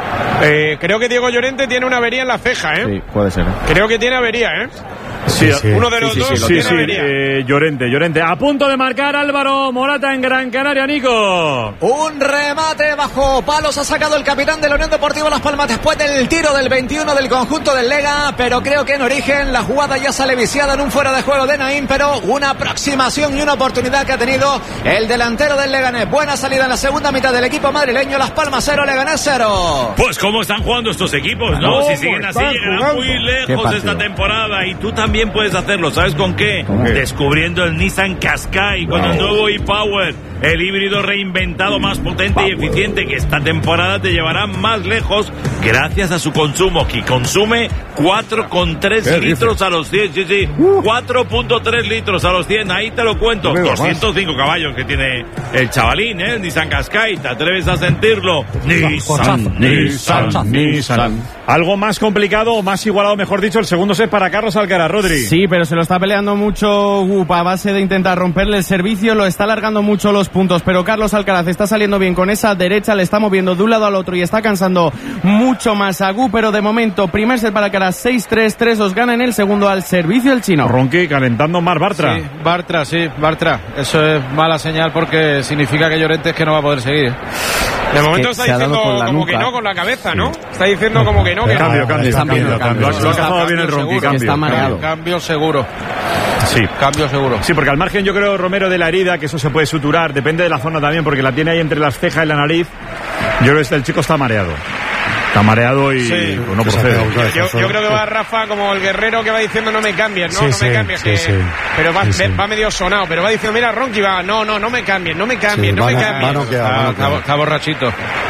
Speaker 4: Eh, creo que Diego Llorente tiene una avería en la ceja, ¿eh?
Speaker 2: Sí, puede ser. ¿eh?
Speaker 4: Creo que tiene avería, ¿eh?
Speaker 1: Sí, sí.
Speaker 4: Uno de los
Speaker 1: sí,
Speaker 4: dos
Speaker 1: sí,
Speaker 4: lo
Speaker 1: sí,
Speaker 4: tiene
Speaker 1: sí,
Speaker 4: avería.
Speaker 1: Eh, Llorente, Llorente. A punto de marcar Álvaro Morata en Gran Canaria, Nico.
Speaker 13: Un remate bajo palos ha sacado el capitán de la Unión Deportiva Las Palmas después del tiro del veintiuno del conjunto del Lega, pero creo que en origen la jugada ya sale viciada en un fuera de juego de Naín, pero una aproximación y una oportunidad que ha tenido el delantero del Leganés. Buena salida en la segunda mitad del equipo madrileño. Las Palmas cero, Leganés cero.
Speaker 10: Pues cómo están jugando estos equipos, ¿no? Si siguen así llegarán muy lejos esta temporada, y tú también puedes hacerlo. ¿Sabes con qué? ¿Con qué? Descubriendo el Nissan Qashqai con wow. el nuevo e-Power, el híbrido reinventado más potente Power. y eficiente, que esta temporada te llevará más lejos gracias a su consumo, que consume cuatro coma tres litros a los cien. Sí, sí, uh. cuatro coma tres litros a los cien, ahí te lo cuento. doscientos cinco caballos que tiene el chavalín, ¿eh? El Nissan Qashqai, ¿te atreves a sentirlo?
Speaker 1: Nissan, Nissan, Nissan. Algo más complicado o más igualado, mejor dicho, el segundo set para Carlos Alcaraz, Rodri.
Speaker 2: Sí, pero se lo está peleando mucho Gup a base de intentar romperle el servicio, lo está alargando mucho los puntos, pero Carlos Alcaraz está saliendo bien con esa derecha, le está moviendo de un lado al otro y está cansando mucho más a Gup, pero de momento, primer set para Alcaraz, seis tres, tres dos, gana en el segundo al servicio el chino.
Speaker 1: Ronqui calentando más Bartra.
Speaker 8: Sí, Bartra, sí, Bartra. Eso es mala señal porque significa que Llorente es que no va a poder seguir.
Speaker 4: De momento está diciendo como nuca. que no con la cabeza, ¿no? Está diciendo como que no. Que
Speaker 1: cambio,
Speaker 4: no.
Speaker 1: cambio, cambio, cambio, cambio. Lo ha cazado bien el Ronqui, cambio.
Speaker 2: Está mareado.
Speaker 8: Cambio seguro.
Speaker 1: Sí.
Speaker 8: Cambio seguro.
Speaker 1: Sí, porque al margen yo creo, Romero, de la herida, que eso se puede suturar, depende de la zona también, porque la tiene ahí entre las cejas y la nariz. Yo creo que el chico está mareado. Está mareado y
Speaker 4: sí.
Speaker 1: pues no procede.
Speaker 4: Yo, yo, yo creo que va Rafa como el guerrero que va diciendo no me cambies, no,
Speaker 11: sí,
Speaker 4: no
Speaker 11: sí,
Speaker 4: me cambies.
Speaker 11: Sí,
Speaker 4: que,
Speaker 11: sí.
Speaker 4: Pero va,
Speaker 11: sí, sí.
Speaker 4: va medio sonado, pero va diciendo, mira, Ronqui va, no, no, no me cambies, no me cambies,
Speaker 12: sí,
Speaker 4: no
Speaker 12: van,
Speaker 4: me cambies.
Speaker 12: Van queda,
Speaker 8: está,
Speaker 12: van
Speaker 8: está, está borrachito.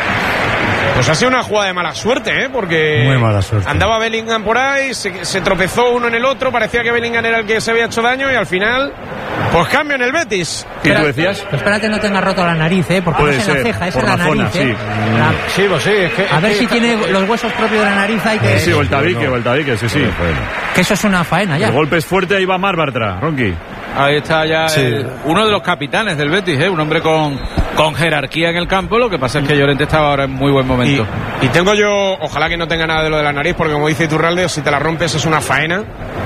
Speaker 4: Pues ha sido una jugada de mala suerte, ¿eh? Porque
Speaker 11: muy mala suerte.
Speaker 4: Andaba Bellingham por ahí, se, se tropezó uno en el otro, parecía que Bellingham era el que se había hecho daño y al final, pues cambio en el Betis.
Speaker 1: ¿Qué tú decías?
Speaker 5: Espérate no tenga roto la nariz, ¿eh? Porque
Speaker 1: puede
Speaker 5: no es en
Speaker 1: ser,
Speaker 5: la ceja, es
Speaker 1: por
Speaker 5: en la,
Speaker 1: la
Speaker 5: nariz,
Speaker 1: zona,
Speaker 5: ¿eh?
Speaker 1: sí.
Speaker 5: La...
Speaker 9: Sí, pues sí, es que,
Speaker 5: A
Speaker 9: es
Speaker 5: ver
Speaker 9: que
Speaker 5: si
Speaker 9: está...
Speaker 5: tiene los huesos propios de la nariz, hay que...
Speaker 1: Sí, o el tabique, o el tabique, sí, sí.
Speaker 5: Que eso es una faena ya.
Speaker 1: El golpe es fuerte, ahí va Mar Bartra, Ronqui.
Speaker 8: Ahí está ya
Speaker 12: sí.
Speaker 8: el, uno de los capitanes del Betis, ¿eh? Un hombre con, con jerarquía en el campo. Lo que pasa es que Llorente estaba ahora en muy buen momento.
Speaker 4: Y, y tengo yo, ojalá que no tenga nada de lo de la nariz, porque como dice Iturralde, si te la rompes es una faena.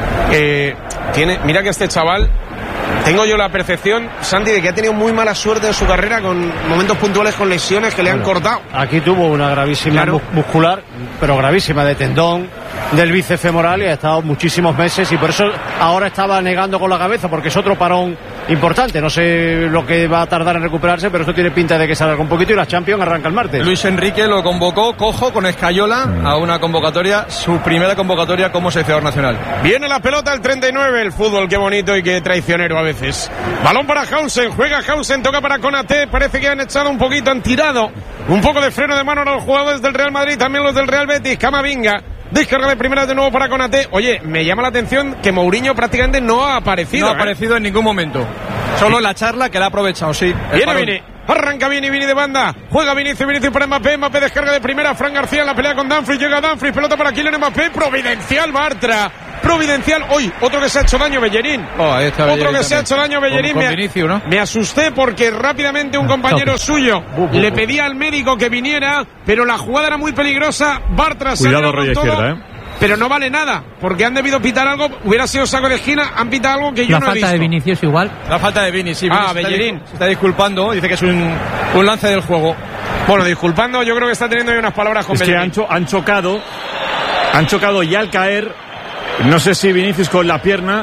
Speaker 4: Eh, tiene, mira que este chaval, tengo yo la percepción, Santi, de que ha tenido muy mala suerte en su carrera con momentos puntuales con lesiones que le
Speaker 9: bueno,
Speaker 4: han cortado.
Speaker 9: Aquí tuvo una gravísima
Speaker 4: claro.
Speaker 9: muscular, pero gravísima, de tendón del bíceps femoral y ha estado muchísimos meses y por eso ahora estaba negando con la cabeza porque es otro parón importante. No sé lo que va a tardar en recuperarse, pero esto tiene pinta de que se alarga un poquito y la Champions arranca el martes.
Speaker 14: Luis Enrique lo convocó cojo con Escayola a una convocatoria, su primera convocatoria como seleccionador nacional.
Speaker 4: Viene la pelota el treinta y nueve, el fútbol, qué bonito y qué traicionero a veces. Balón para Hausen, juega Hausen, toca para Konaté, parece que han echado un poquito, han tirado un poco de freno de mano a los jugadores del Real Madrid, también los del Real Betis. Camavinga, descarga de primera de nuevo para Konaté. Oye, me llama la atención que Mourinho prácticamente no ha aparecido.
Speaker 14: No ha
Speaker 4: ¿eh?
Speaker 14: aparecido en ningún momento. Solo en la charla que la ha aprovechado, sí.
Speaker 4: Viene, viene. Arranca Vini, Vini de banda. Juega Vinicius, Vinicius para Mbappé. Mbappé descarga de primera. Fran García en la pelea con Dumfries. Llega Dumfries. Pelota para Kylian Mbappé. Providencial Bartra. Providencial. Hoy, otro que se ha hecho daño, Bellerín.
Speaker 8: Oh, ahí está
Speaker 4: otro
Speaker 8: Bellerín
Speaker 4: que se ha hecho daño, Bellerín.
Speaker 8: Con, con
Speaker 4: me,
Speaker 8: Vinicius, ¿no?
Speaker 4: me asusté porque rápidamente un compañero suyo le pedía al médico que viniera, pero la jugada era muy peligrosa. Bartra se
Speaker 1: Cuidado, rollo izquierda, ¿eh?
Speaker 4: Pero no vale nada, porque han debido pitar algo, hubiera sido saco de esquina, han pitado algo que yo
Speaker 5: la
Speaker 4: no he visto.
Speaker 5: La falta de Vinicius igual.
Speaker 14: La falta de Vini, sí.
Speaker 4: Ah,
Speaker 14: Vini
Speaker 4: Bellerín.
Speaker 14: Se está disculpando, dice que es un, un lance del juego.
Speaker 4: Bueno, disculpando, yo creo que está teniendo ahí unas palabras con
Speaker 1: es
Speaker 4: Bellerín.
Speaker 1: que han, cho han chocado, han chocado y al caer, no sé si Vinicius con la pierna,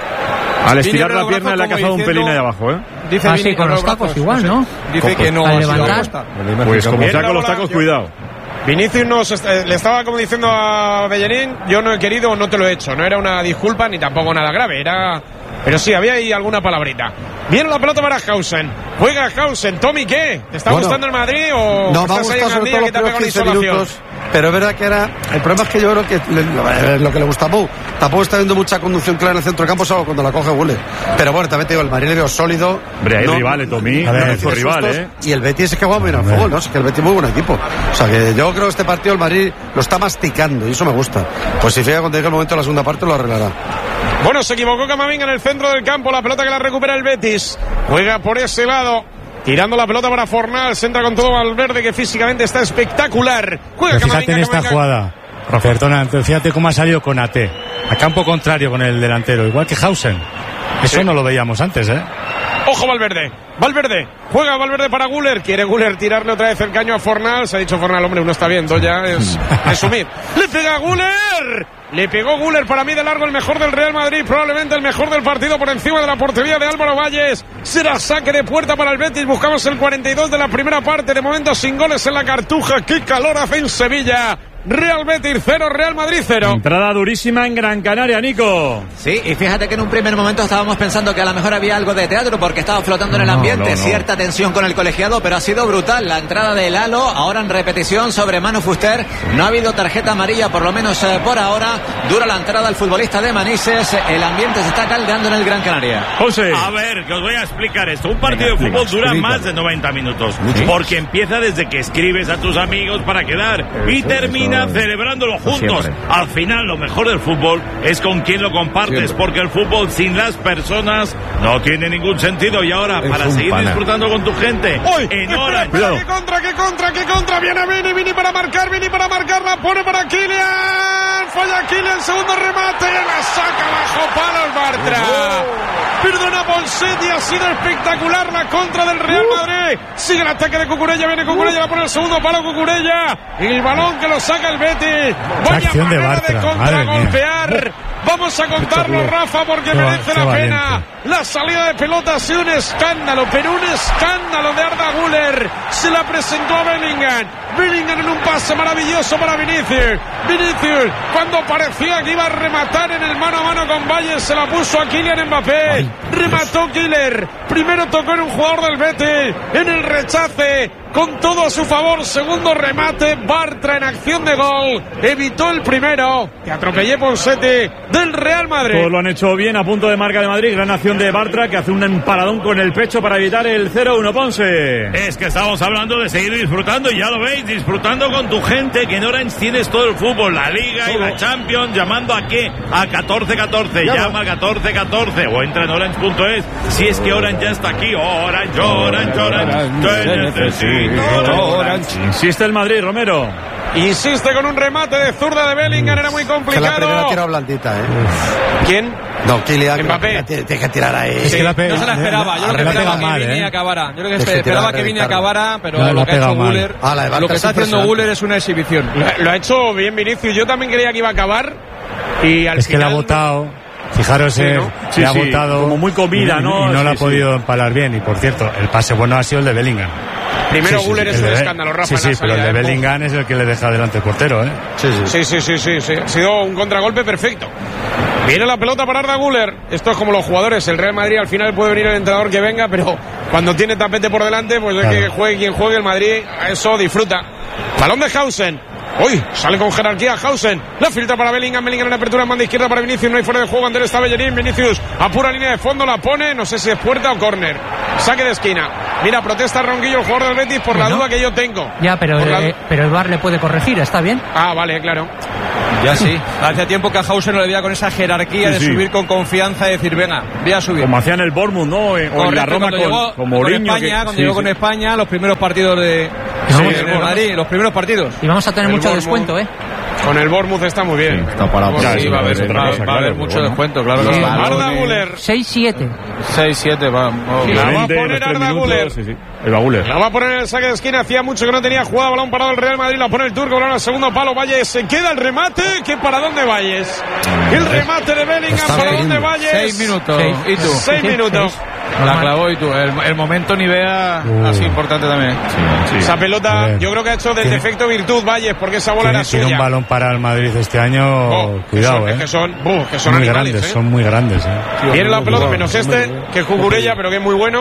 Speaker 1: al estirar la pierna le ha cazado un pelín ahí abajo, ¿eh?
Speaker 5: Dice ah, sí, con los tacos igual, ¿no? ¿no?
Speaker 14: Dice que no
Speaker 5: al
Speaker 14: ha
Speaker 5: levantar.
Speaker 14: sido
Speaker 1: Pues como sea con los tacos, cuidado.
Speaker 4: Vinicius nos est le estaba como diciendo a Bellerín, yo no he querido, no te lo he hecho. No era una disculpa ni tampoco nada grave, era... Pero sí, había ahí alguna palabrita. Viene la pelota para Hausen. Juega Hausen. Tommy, ¿qué? ¿Te está
Speaker 12: bueno,
Speaker 4: gustando el Madrid o
Speaker 12: no, me ha
Speaker 4: estás ahí
Speaker 12: gustado
Speaker 4: en
Speaker 12: sobre
Speaker 4: Gandía
Speaker 12: todo
Speaker 4: que te ha
Speaker 12: los
Speaker 4: pegado
Speaker 12: quince
Speaker 4: insolación?
Speaker 12: minutos, pero es verdad que era... El problema es que yo creo que le, lo que le gusta a Pau, tampoco está viendo mucha conducción clara en el centro de campo, salvo cuando la coge Gulle. Pero bueno, también te digo, el Madrid le veo sólido.
Speaker 1: Hombre, hay
Speaker 12: no,
Speaker 1: rivales, Tommy.
Speaker 12: No,
Speaker 1: a ver,
Speaker 12: no
Speaker 1: rival, ¿eh?
Speaker 12: Y el Betis es que juega muy bien al fútbol, ¿no? Es que el Betis es muy buen equipo. O sea que yo creo que este partido el Madrid lo está masticando y eso me gusta. Pues si fija cuando llegue el momento de la segunda parte lo arreglará.
Speaker 4: Bueno, se equivocó Camavinga en el centro del campo, la pelota que la recupera el Betis. Juega por ese lado, tirando la pelota para Fornals, entra con todo Valverde que físicamente está espectacular. Juega
Speaker 11: Pero fíjate
Speaker 4: Camavinga,
Speaker 11: en esta
Speaker 4: Camavinga.
Speaker 11: jugada, Perdona, fíjate cómo ha salido con A T, a campo contrario con el delantero, igual que Hausen. Eso sí. No lo veíamos antes, ¿eh?
Speaker 4: Ojo Valverde, Valverde, juega Valverde para Güler, quiere Güler tirarle otra vez el caño a Fornals, ha dicho Fornals, hombre, uno está viendo ya, es resumir. Le pega Güler, le pegó Güler, para mí de largo el mejor del Real Madrid, probablemente el mejor del partido por encima de la portería de Álvaro Valles. Será saque de puerta para el Betis, buscamos el cuarenta y dos de la primera parte, de momento sin goles en la Cartuja, qué calor hace en Sevilla. Real Betis cero, Real Madrid cero.
Speaker 1: Entrada durísima en Gran Canaria, Nico.
Speaker 13: Sí, y fíjate que en un primer momento estábamos pensando que a lo mejor había algo de teatro porque estaba flotando en el ambiente, no, no, no. cierta tensión con el colegiado, pero ha sido brutal la entrada de Lalo, ahora en repetición sobre Manu Fuster. No ha habido tarjeta amarilla, por lo menos eh, por ahora. Dura la entrada al futbolista de Manises, el ambiente se está caldeando en el Gran Canaria.
Speaker 1: José.
Speaker 10: A ver, que os voy a explicar esto. Un partido Venga, de fútbol explica, dura explica. más de noventa minutos, ¿sí? Porque empieza desde que escribes a tus amigos para quedar eso, y termina eso. celebrándolo juntos. Siempre. Al final lo mejor del fútbol es con quien lo compartes, Siempre. porque el fútbol sin las personas no tiene ningún sentido. Y ahora, es para seguir pana. disfrutando con tu gente,
Speaker 4: ¡Uy!
Speaker 10: en hora...
Speaker 4: ¡Qué contra, qué contra, qué contra! Viene Vini, Vini para marcar, Vini para marcar, la pone para Kylian. Falla Kylian, segundo remate, la saca bajo palos Bartra. Oh. Perdona Bonsetti, ha sido espectacular la contra del Real Madrid. Sigue el ataque de Cucurella, viene Cucurella, la pone el segundo palo Cucurella. El balón que lo saca el Betis. Vaya manera de, de contragolpear. Vamos a contarlo, Rafa, porque qué merece la valiente. pena. La salida de pelota ha sido un escándalo, pero un escándalo de Arda Güler. Se la presentó a Bellingham. Bellingham en un pase maravilloso para Vinicius. Vinicius, cuando parecía que iba a rematar en el mano a mano con Valle, se la puso a Kylian Mbappé. Ay, remató Killer. Primero tocó en un jugador del Betis. En el rechace, con todo a su favor. Segundo remate, Bartra en acción de gol. Evitó el primero. Que atropellé Ponsete del Real Madrid.
Speaker 1: Todos lo han hecho bien, a punto de marca de Madrid. Gran acción de Bartra, que hace un empaladón con el pecho para evitar el cero uno. Ponce.
Speaker 10: Es que estamos hablando de seguir disfrutando, y ya lo veis, disfrutando con tu gente, que en Orange tienes todo el fútbol, la Liga y la Champions. Llamando a qué? A catorce catorce. Llama a catorce catorce o entra en orange punto es. Si es que Orange ya está aquí. Orange, Orange, Orange. Te necesito.
Speaker 1: Orange. Insiste el Madrid, Romero.
Speaker 4: Insiste con un remate de zurda de Bellingham, era muy complicado.
Speaker 12: Que la primera tira blandita, ¿eh?
Speaker 4: ¿Quién?
Speaker 12: No, Kylian.
Speaker 4: Mbappé.
Speaker 12: Tiene que tirar ahí.
Speaker 14: Es que la pe- no se la esperaba. Yo creo que esperaba que Vini acabara. Yo creo que esperaba que Vini acabara, pero no, lo que ha hecho Güler, ah, lo que está haciendo Güler es una exhibición.
Speaker 4: Lo, lo ha hecho bien Vinicius. Yo también creía que iba a acabar. Y al
Speaker 11: es
Speaker 4: final
Speaker 11: que le ha botado. Fijaros, sí, ¿no?
Speaker 1: sí,
Speaker 11: le ha
Speaker 1: sí,
Speaker 11: botado
Speaker 1: como muy comida,
Speaker 11: y,
Speaker 1: ¿no?
Speaker 11: Y no
Speaker 1: sí,
Speaker 11: la ha
Speaker 1: sí.
Speaker 11: podido empalar bien. Y por cierto, el pase bueno ha sido el de Bellingham.
Speaker 4: Primero
Speaker 11: sí,
Speaker 4: Güler
Speaker 11: sí,
Speaker 4: es un
Speaker 11: de,
Speaker 4: escándalo, Rafa.
Speaker 11: Sí, sí, pero el de Bellingham es el que le deja delante el portero, ¿eh?
Speaker 4: Sí sí. Sí, sí, sí, sí. Ha sido un contragolpe perfecto. Viene la pelota para Arda Güler. Esto es como los jugadores. El Real Madrid al final puede venir el entrenador que venga, pero cuando tiene tapete por delante, pues claro. Es que juegue quien juegue, el Madrid eso disfruta. Balón de Hausen. Uy, sale con jerarquía Hausen. La filtra para Bellingham. Bellingham en la apertura en banda izquierda para Vinicius. No hay fuera de juego. Andrés está Bellerín. Vinicius a pura línea de fondo la pone. No sé si es puerta o córner. Saque de esquina. Mira, protesta Ronquillo, el jugador del Betis, por bueno. la duda que yo tengo.
Speaker 5: Ya, pero,
Speaker 4: la...
Speaker 5: eh, pero el V A R le puede corregir. ¿Está bien?
Speaker 4: Ah, vale, claro.
Speaker 14: Ya sí. Hace tiempo que a Hausen no le veía con esa jerarquía sí, de sí. subir con confianza y decir, venga, voy a subir.
Speaker 1: Como hacían el Bournemouth, ¿no? O
Speaker 14: Correcto,
Speaker 1: en la Roma con,
Speaker 14: llegó,
Speaker 1: con Mourinho.
Speaker 14: Con España,
Speaker 1: que...
Speaker 14: cuando
Speaker 1: sí,
Speaker 14: llegó
Speaker 1: sí.
Speaker 14: con España, los primeros partidos de,
Speaker 5: sí,
Speaker 14: de, de Madrid, los primeros partidos.
Speaker 5: Y vamos a tener
Speaker 4: el
Speaker 5: mucho
Speaker 4: Bournemouth.
Speaker 5: descuento, ¿eh?
Speaker 4: Con el Bournemouth está muy bien.
Speaker 1: Sí, está parado.
Speaker 14: Sí, sí, va a haber,
Speaker 1: otra
Speaker 14: va,
Speaker 1: cosa,
Speaker 14: va a haber
Speaker 1: claro,
Speaker 14: mucho
Speaker 1: bueno.
Speaker 14: descuento, claro.
Speaker 4: Sí.
Speaker 14: Sí.
Speaker 4: Arda Güler.
Speaker 5: seis siete.
Speaker 14: seis siete, va. Oh,
Speaker 4: la va a poner Arda Güler.
Speaker 1: Sí, sí. El va Güler.
Speaker 4: La va a poner en el saque de esquina. Hacía mucho que no tenía jugada. Balón parado el Real Madrid. La pone el turco. Balón al segundo palo. Valles. Se queda el remate. ¿Qué para dónde Valles? El remate de Bellingham. ¿Para dónde Valles?
Speaker 14: Seis minutos.
Speaker 5: Seis.
Speaker 14: ¿Y tú?
Speaker 4: Seis minutos.
Speaker 14: La clavó y tú. El, el momento ni vea uh. así importante también.
Speaker 1: Sí, sí.
Speaker 4: Esa pelota yo creo que ha hecho del defecto virtud Valles, porque esa bola
Speaker 11: tiene,
Speaker 4: era suya.
Speaker 11: Tiene un balón para el Madrid este año. Oh, cuidado,
Speaker 4: que son,
Speaker 11: eh.
Speaker 4: Es que son, uh, que son
Speaker 11: muy
Speaker 4: animales,
Speaker 11: grandes,
Speaker 4: ¿eh?
Speaker 11: son muy grandes, eh.
Speaker 4: Viene la pelota, menos este, que es Cucurella, pero que es muy bueno.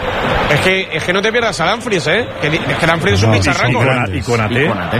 Speaker 4: Es que, es que no te pierdas a Dumfries, ¿eh? Que, es que Dumfries es un
Speaker 11: no,
Speaker 4: bicharraco.
Speaker 1: Y Konate.
Speaker 11: Y Konate.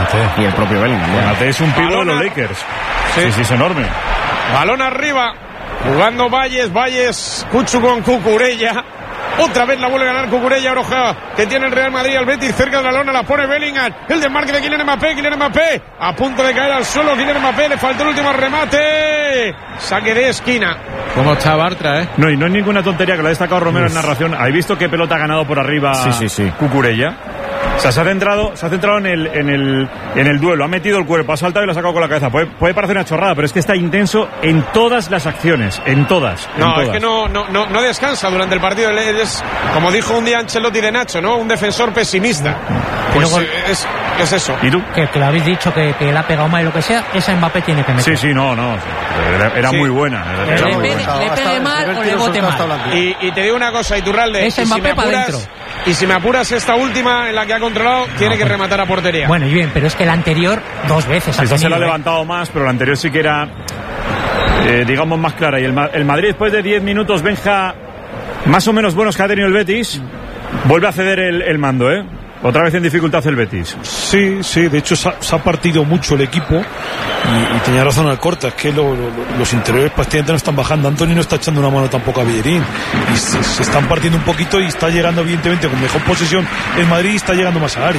Speaker 11: Y
Speaker 1: el propio Bellingham. Konate es un pivo de los Lakers. Sí, sí, sí, es enorme.
Speaker 4: Balón arriba. Jugando Valles, Valles, Cuchu con Cucurella. Otra vez la vuelve a ganar Cucurella, Oroja, que tiene el Real Madrid al Betis cerca de la lona, la pone Bellingham, el desmarque de Kylian Mbappé, Kylian Mbappé, a punto de caer al suelo, Kylian Mbappé, le faltó el último remate, saque de esquina.
Speaker 14: ¿Cómo está Bartra, eh?
Speaker 1: No, y no es ninguna tontería, que lo ha destacado Romero Uf. en narración. ¿Habéis visto qué pelota ha ganado por arriba
Speaker 12: sí, sí, sí.
Speaker 1: Cucurella? O sea, se ha centrado, se ha centrado en el, en el, en el duelo, ha metido el cuerpo, ha saltado y lo ha sacado con la cabeza. Puede, puede parecer una chorrada, pero es que está intenso en todas las acciones, en todas. En
Speaker 4: no,
Speaker 1: todas.
Speaker 4: es que no, no, no, no descansa durante el partido. Es, como dijo un día Ancelotti de Nacho, ¿no? Un defensor pesimista. Pues luego, es, es eso.
Speaker 1: ¿Y tú?
Speaker 5: Que, que lo habéis dicho, que, que le ha pegado mal y lo que sea, esa Mbappé tiene que meter.
Speaker 1: Sí, sí, no, no. Era, era sí. muy buena. Era
Speaker 5: le,
Speaker 1: muy
Speaker 5: pegue,
Speaker 1: buena.
Speaker 5: le pegue mal o le bote mal.
Speaker 4: Y, y te digo una cosa, Iturralde.
Speaker 5: Ese Mbappé si para adentro.
Speaker 4: Y si me apuras esta última en la que ha controlado, no, tiene que rematar a portería.
Speaker 5: Bueno, y bien, pero es que la anterior dos veces.
Speaker 1: Esa se la ha levantado más, pero la anterior sí que era, eh, digamos, más clara. Y el, el Madrid, después de diez minutos, Benja, más o menos buenos que ha tenido el Betis, vuelve a ceder el, el mando, ¿eh? Otra vez en dificultad el Betis.
Speaker 6: Sí, sí, de hecho se ha, se ha partido mucho el equipo y, y tenía razón al corta, es que lo, lo, los interiores prácticamente no están bajando. Antonio no está echando una mano tampoco a Bellerín y se, se están partiendo un poquito y está llegando evidentemente con mejor posesión el Madrid y está llegando más a área.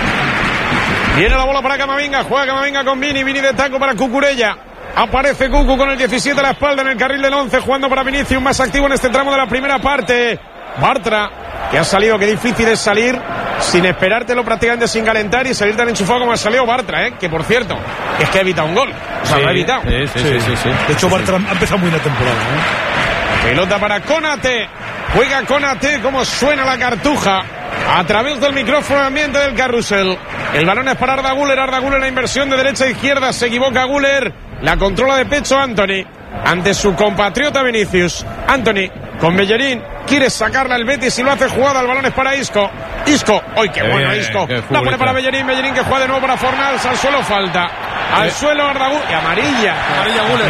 Speaker 4: Viene la bola para Camavinga, juega Camavinga con Vini, Vini de taco para Cucurella. Aparece Cucu con el diecisiete a la espalda en el carril del once, jugando para Vinicius, más activo en este tramo de la primera parte. Bartra, que ha salido, qué difícil es salir sin esperártelo, prácticamente sin calentar y salir tan enchufado como ha salido Bartra, ¿eh? Que por cierto, es que ha evitado un gol. O sea,
Speaker 14: sí,
Speaker 4: lo ha evitado.
Speaker 14: Sí, sí, sí, sí, sí.
Speaker 6: De hecho, Bartra ha empezado muy la temporada, ¿eh?
Speaker 4: Pelota para Konate. Juega Konate, como suena la cartuja. A través del micrófono ambiente del carrusel. El balón es para Arda Güler. Arda Güler, la inversión de derecha a izquierda. Se equivoca Güler. La controla de pecho Antony ante su compatriota Vinicius. Antony con Bellerín. Quiere sacarla el Betis y lo hace jugada. El balón es para Isco. Isco. ¡Ay, qué bueno Isco! La pone para Bellerín. Bellerín que juega de nuevo para Fornals. Al suelo falta. Al suelo Arda Güler. Y amarilla.
Speaker 14: Amarilla Güler.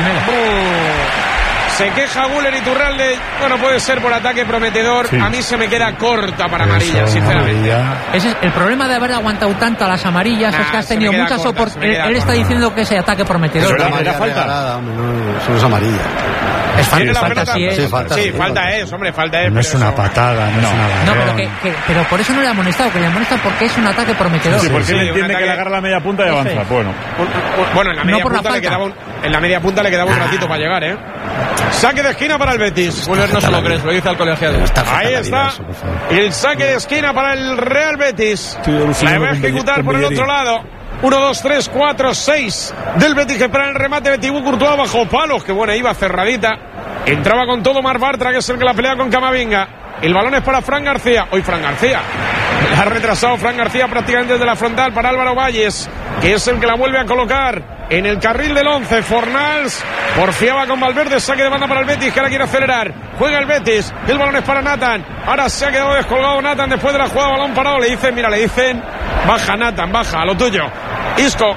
Speaker 4: Se queja Güler y Turralde. Bueno, puede ser por ataque prometedor. Sí. A mí se me queda corta para amarilla, Eso, sinceramente. Amarilla.
Speaker 5: Ese es el problema de haber aguantado tanto a las amarillas. Nah, es que has tenido muchas oportunidades. Él, él está diciendo que ese ataque prometedor.
Speaker 12: Pero la, la falta. Regalada, hombre, no, eso no es amarilla.
Speaker 5: Es falta, falta, sí, es.
Speaker 4: Sí, falta, sí, sí, falta es, hombre, falta es.
Speaker 11: No es una patada, no, no es una
Speaker 5: No, pero, que, que, pero por eso no le ha amonestado, que le amonesta porque es un ataque prometedor.
Speaker 1: Sí, sí, porque sí, él entiende que le agarra la media punta y avanza. Sí. Bueno.
Speaker 4: Bueno, en la media no punta le quedaba un, en la media punta le quedaba un ratito para llegar, ¿eh? Saque de esquina para el Betis.
Speaker 14: Güler no se lo crees, lo dice al colegiado.
Speaker 4: Ahí está. Y el saque de esquina para el Real Betis. La va a ejecutar por el otro lado. uno, dos, tres, cuatro, seis del Betis que espera el remate de Thibaut Courtois bajo palos. Que buena, iba cerradita. Entraba con todo Marc Bartra, que es el que la pelea con Camavinga. El balón es para Fran García. Hoy Fran García. La ha retrasado Fran García prácticamente desde la frontal para Álvaro Valles, que es el que la vuelve a colocar en el carril del once. Fornals porfiaba con Valverde. Saque de banda para el Betis, que ahora quiere acelerar. Juega el Betis. El balón es para Nathan. Ahora se ha quedado descolgado Nathan después de la jugada. Balón parado. Le dicen, mira, le dicen, baja Nathan, baja, a lo tuyo. Isco.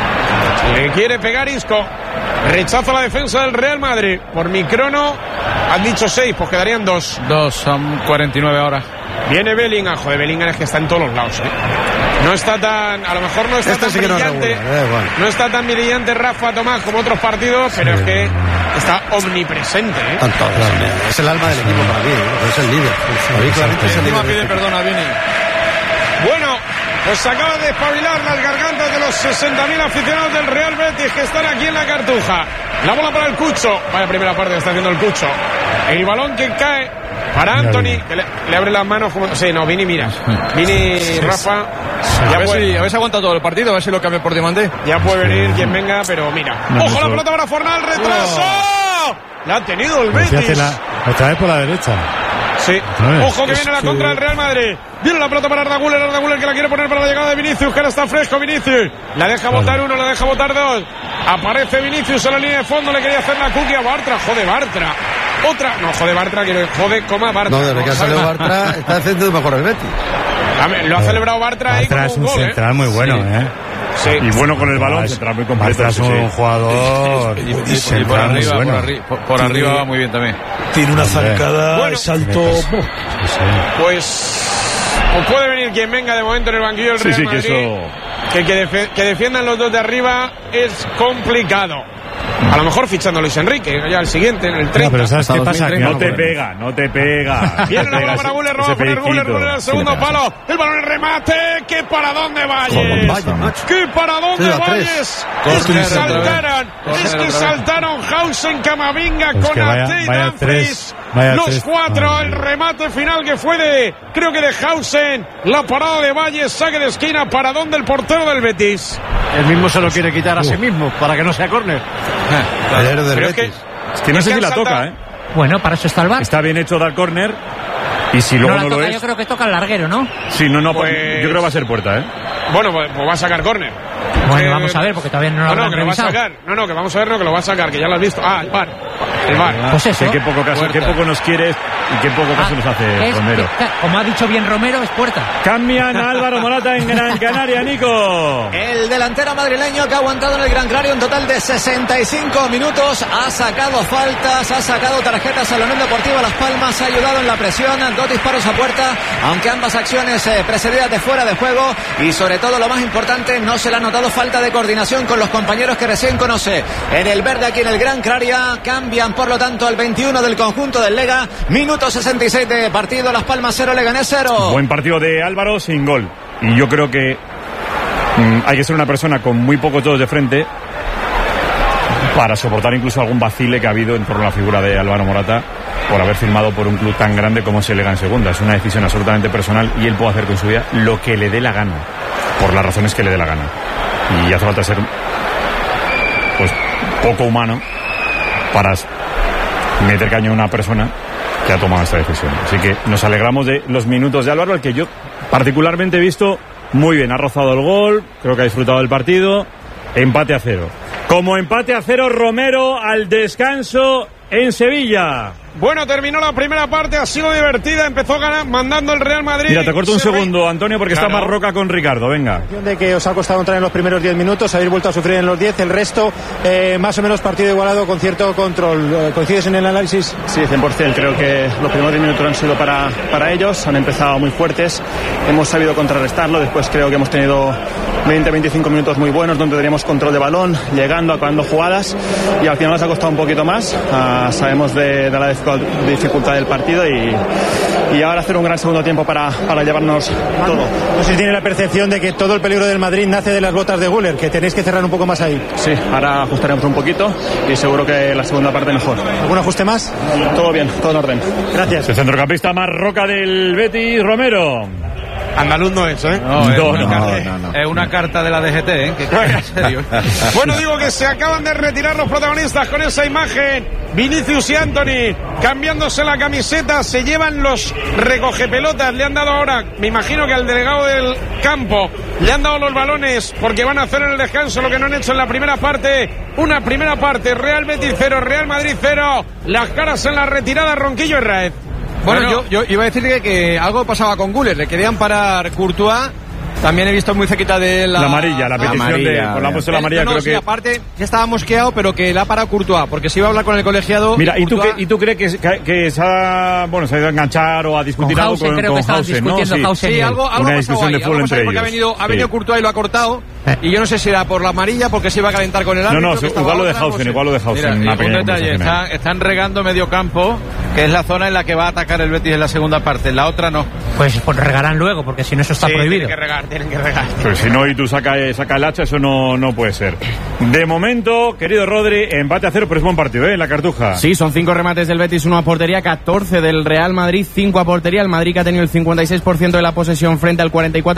Speaker 4: Le quiere pegar Isco. Rechaza la defensa del Real Madrid. Por mi crono han dicho seis, pues quedarían dos.
Speaker 8: Dos, son cuarenta y nueve ahora.
Speaker 4: Viene Bellingham. Joder, Bellingham es que está en todos los lados, ¿eh? No está tan, a lo mejor no está este tan sí brillante, no, eh, bueno. no está tan brillante Rafa Tomás como otros partidos, pero sí. es que está omnipresente, ¿eh?
Speaker 12: Todos, sí. Es el alma del equipo para mí, ¿eh? Es el líder.
Speaker 14: Sí, sí, sí. Pide perdón a Vini.
Speaker 4: Bueno, pues se acaba de despabilar las gargantas de los sesenta mil aficionados del Real Betis que están aquí en la Cartuja. La bola para el Cucho. Vaya primera parte que está haciendo el Cucho. El balón que cae para Antony, que le, le abre las manos como... Sí, no, Vini, mira. Vini, Rafa...
Speaker 14: Ya a, ver puede... si, a ver si aguanta todo el partido, a ver si lo cambia por diamante.
Speaker 4: Ya puede venir quien venga, pero mira. No, ¡ojo, no, la pelota para Fornal! ¡Retraso! Oh. La ha tenido el Betis.
Speaker 11: La, otra vez por la derecha.
Speaker 4: Sí. Ojo que viene la contra del Real Madrid. Viene la pelota para Arda Güler. Arda Güler que la quiere poner para la llegada de Vinicius, que ahora está fresco Vinicius. La deja botar uno, la deja botar dos. Aparece Vinicius en la línea de fondo. Le quería hacer la cookie a Bartra. Jode Bartra. Otra. No, jode Bartra. Quiero jode, coma Bartra.
Speaker 12: No, desde que ha salido Bartra está haciendo mejor el Betis.
Speaker 4: Lo ha celebrado Bartra ahí como
Speaker 11: es un,
Speaker 4: un gol,
Speaker 11: central
Speaker 4: ¿eh?
Speaker 11: muy bueno,
Speaker 4: sí.
Speaker 11: ¿eh?
Speaker 1: Sí. Y bueno con el balón, central muy completo.
Speaker 11: Es un jugador
Speaker 8: y, y, y, y por arriba, bueno. por, arri por, por arriba va muy bien también.
Speaker 6: Tiene una zancada, bueno, salto.
Speaker 4: Pues, pues puede venir quien venga de momento en el banquillo del Real
Speaker 1: sí, sí,
Speaker 4: Madrid.
Speaker 1: Que, eso...
Speaker 4: que, que, defe que defiendan los dos de arriba es complicado. A lo mejor fichando a Luis Enrique, ya el siguiente, en el treinta.
Speaker 11: No, pero ¿sabes qué pasa?
Speaker 1: No te pega, no te pega.
Speaker 4: Viene la bola para Güler, roba para Güler, Güler al segundo palo. El balón en remate. ¿Qué para dónde Valles? ¿Qué para dónde Valles? Es que saltaron, es que saltaron Hausen, Camavinga con Arte y Dumfries. Los cuatro, el remate final que fue de, creo que de Hausen. La parada de Valles, saque de esquina. ¿Para dónde el portero del Betis?
Speaker 9: Él mismo se lo quiere quitar a sí mismo para que no sea córner.
Speaker 12: Claro. Del
Speaker 1: es, que, es que no es sé que si la toca, ¿eh?
Speaker 5: Bueno, para eso está el V A R.
Speaker 1: Está bien hecho dar córner. Y si luego
Speaker 5: no,
Speaker 1: no
Speaker 5: toca,
Speaker 1: lo es.
Speaker 5: Yo creo que toca el larguero, ¿no?
Speaker 1: Sí, no, no, pues, yo creo que va a ser puerta, ¿eh?
Speaker 4: Bueno, pues, pues va a sacar córner.
Speaker 5: Bueno, eh, vamos a ver, porque todavía no lo
Speaker 4: no,
Speaker 5: han
Speaker 4: no, que lo va a sacar. No, no, que vamos a ver, no, que lo va a sacar, que ya lo has visto. Ah, el V A R. El V A R.
Speaker 5: Pues eso.
Speaker 1: Sí, qué poco caso, qué poco nos quieres y qué poco caso ah, nos hace Romero.
Speaker 5: Que, como ha dicho bien Romero, es puerta.
Speaker 1: Cambian a Álvaro Morata en Gran Canaria, Nico.
Speaker 13: El delantero madrileño que ha aguantado en el Gran Canaria un total de sesenta y cinco minutos. Ha sacado faltas, ha sacado tarjetas a la Unión Deportiva Las Palmas, ha ayudado en la presión, dos disparos a puerta, aunque ambas acciones eh, precedidas de fuera de juego. Y sobre todo, lo más importante, no se le ha notado falta de coordinación con los compañeros que recién conoce. En el verde aquí en el Gran Canaria cambian por lo tanto al veintiuno del conjunto del Lega. Minuto sesenta y seis de partido, Las Palmas cero, Leganés cero.
Speaker 1: Buen partido de Álvaro sin gol. Y yo creo que mmm, hay que ser una persona con muy pocos todos de frente para soportar incluso algún vacile que ha habido en torno a la figura de Álvaro Morata por haber firmado por un club tan grande como es el Lega en segunda. Es una decisión absolutamente personal y él puede hacer con su vida lo que le dé la gana, por las razones que le dé la gana. Y hace falta ser pues poco humano para meter caño a una persona que ha tomado esta decisión. Así que nos alegramos de los minutos de Álvaro, al que yo particularmente he visto muy bien. Ha rozado el gol, creo que ha disfrutado del partido. Empate a cero. Como empate a cero, Romero al descanso en Sevilla.
Speaker 4: Bueno, terminó la primera parte, ha sido divertida, empezó ganando, mandando el Real Madrid.
Speaker 1: Mira, te corto un segundo, Antonio, porque claro. Está Marroca con Ricardo, venga.
Speaker 15: De que os ha costado entrar en los primeros diez minutos, habéis vuelto a sufrir en los diez, el resto, eh, más o menos partido igualado con cierto control. ¿Coincides en el análisis?
Speaker 16: Sí, cien por ciento, creo que los primeros diez minutos han sido para, para ellos, han empezado muy fuertes, hemos sabido contrarrestarlo, después creo que hemos tenido veinte a veinticinco minutos muy buenos, donde teníamos control de balón, llegando, acabando jugadas, y al final nos ha costado un poquito más, uh, sabemos de, de la dificultad del partido y, y ahora hacer un gran segundo tiempo para, para llevarnos todo.
Speaker 15: No sé si tiene la percepción de que todo el peligro del Madrid nace de las botas de Güler, que tenéis que cerrar un poco más ahí.
Speaker 16: Sí, ahora ajustaremos un poquito y seguro que la segunda parte mejor.
Speaker 15: ¿Algún ajuste más?
Speaker 16: Todo bien, todo en orden.
Speaker 15: Gracias.
Speaker 1: El centrocampista Marroca del Betis, Romero.
Speaker 4: Andaluz no es, ¿eh?
Speaker 8: No,
Speaker 4: no,
Speaker 8: es,
Speaker 4: no,
Speaker 8: una
Speaker 4: no,
Speaker 8: carta,
Speaker 4: no, no.
Speaker 8: es una carta de la D G T, ¿eh? Que en serio.
Speaker 4: Bueno, digo que se acaban de retirar los protagonistas con esa imagen. Vinicius y Antony cambiándose la camiseta, se llevan los recogepelotas, le han dado ahora, me imagino que al delegado del campo, le han dado los balones porque van a hacer en el descanso lo que no han hecho en la primera parte. Una primera parte, Real Betis cero, Real Madrid cero, las caras en la retirada, Ronquillo y Raez.
Speaker 14: Bueno, bueno, yo, yo iba a decir que, que algo pasaba con Güler, le querían parar Courtois. También he visto muy cerquita de la...
Speaker 1: La amarilla, la petición amarilla, de... Por la puesto la amarilla,
Speaker 14: no, no,
Speaker 1: creo
Speaker 14: sí,
Speaker 1: que...
Speaker 14: aparte, ya estaba mosqueado, pero que la ha parado Courtois, porque se iba a hablar con el colegiado...
Speaker 1: Mira, ¿y
Speaker 14: Courtois...
Speaker 1: tú, qué, ¿y tú crees que, que, que se ha... Bueno, se ha ido a enganchar o a discutir
Speaker 5: con
Speaker 1: algo
Speaker 5: Hausen,
Speaker 1: con,
Speaker 5: creo
Speaker 1: con
Speaker 5: que
Speaker 1: Hausen, ¿no?
Speaker 5: Sí,
Speaker 14: Hausen sí, algo, algo
Speaker 1: una discusión
Speaker 14: ahí,
Speaker 1: de fútbol entre ellos.
Speaker 14: Porque ha venido, ha venido
Speaker 1: sí.
Speaker 14: Courtois y lo ha cortado, y yo no sé si era por la amarilla, porque se iba a calentar con el árbitro...
Speaker 1: No, no, igual lo de Hausen, igual lo de Hausen.
Speaker 8: Mira, un detalle, están, están regando medio campo, que es la zona en la que va a atacar el Betis en la segunda parte, en la otra no.
Speaker 5: Pues, pues regarán luego, porque si no eso está
Speaker 4: sí,
Speaker 5: prohibido.
Speaker 4: Tienen que regar, tienen que regar.
Speaker 1: Pues si no y tú sacas saca el hacha, eso no, no puede ser. De momento, querido Rodri, empate a cero, pero es buen partido, ¿eh? En la Cartuja.
Speaker 2: Sí, son cinco remates del Betis, uno a portería, catorce del Real Madrid, cinco a portería. El Madrid que ha tenido el cincuenta y seis por ciento de la posesión frente al cuarenta y cuatro por ciento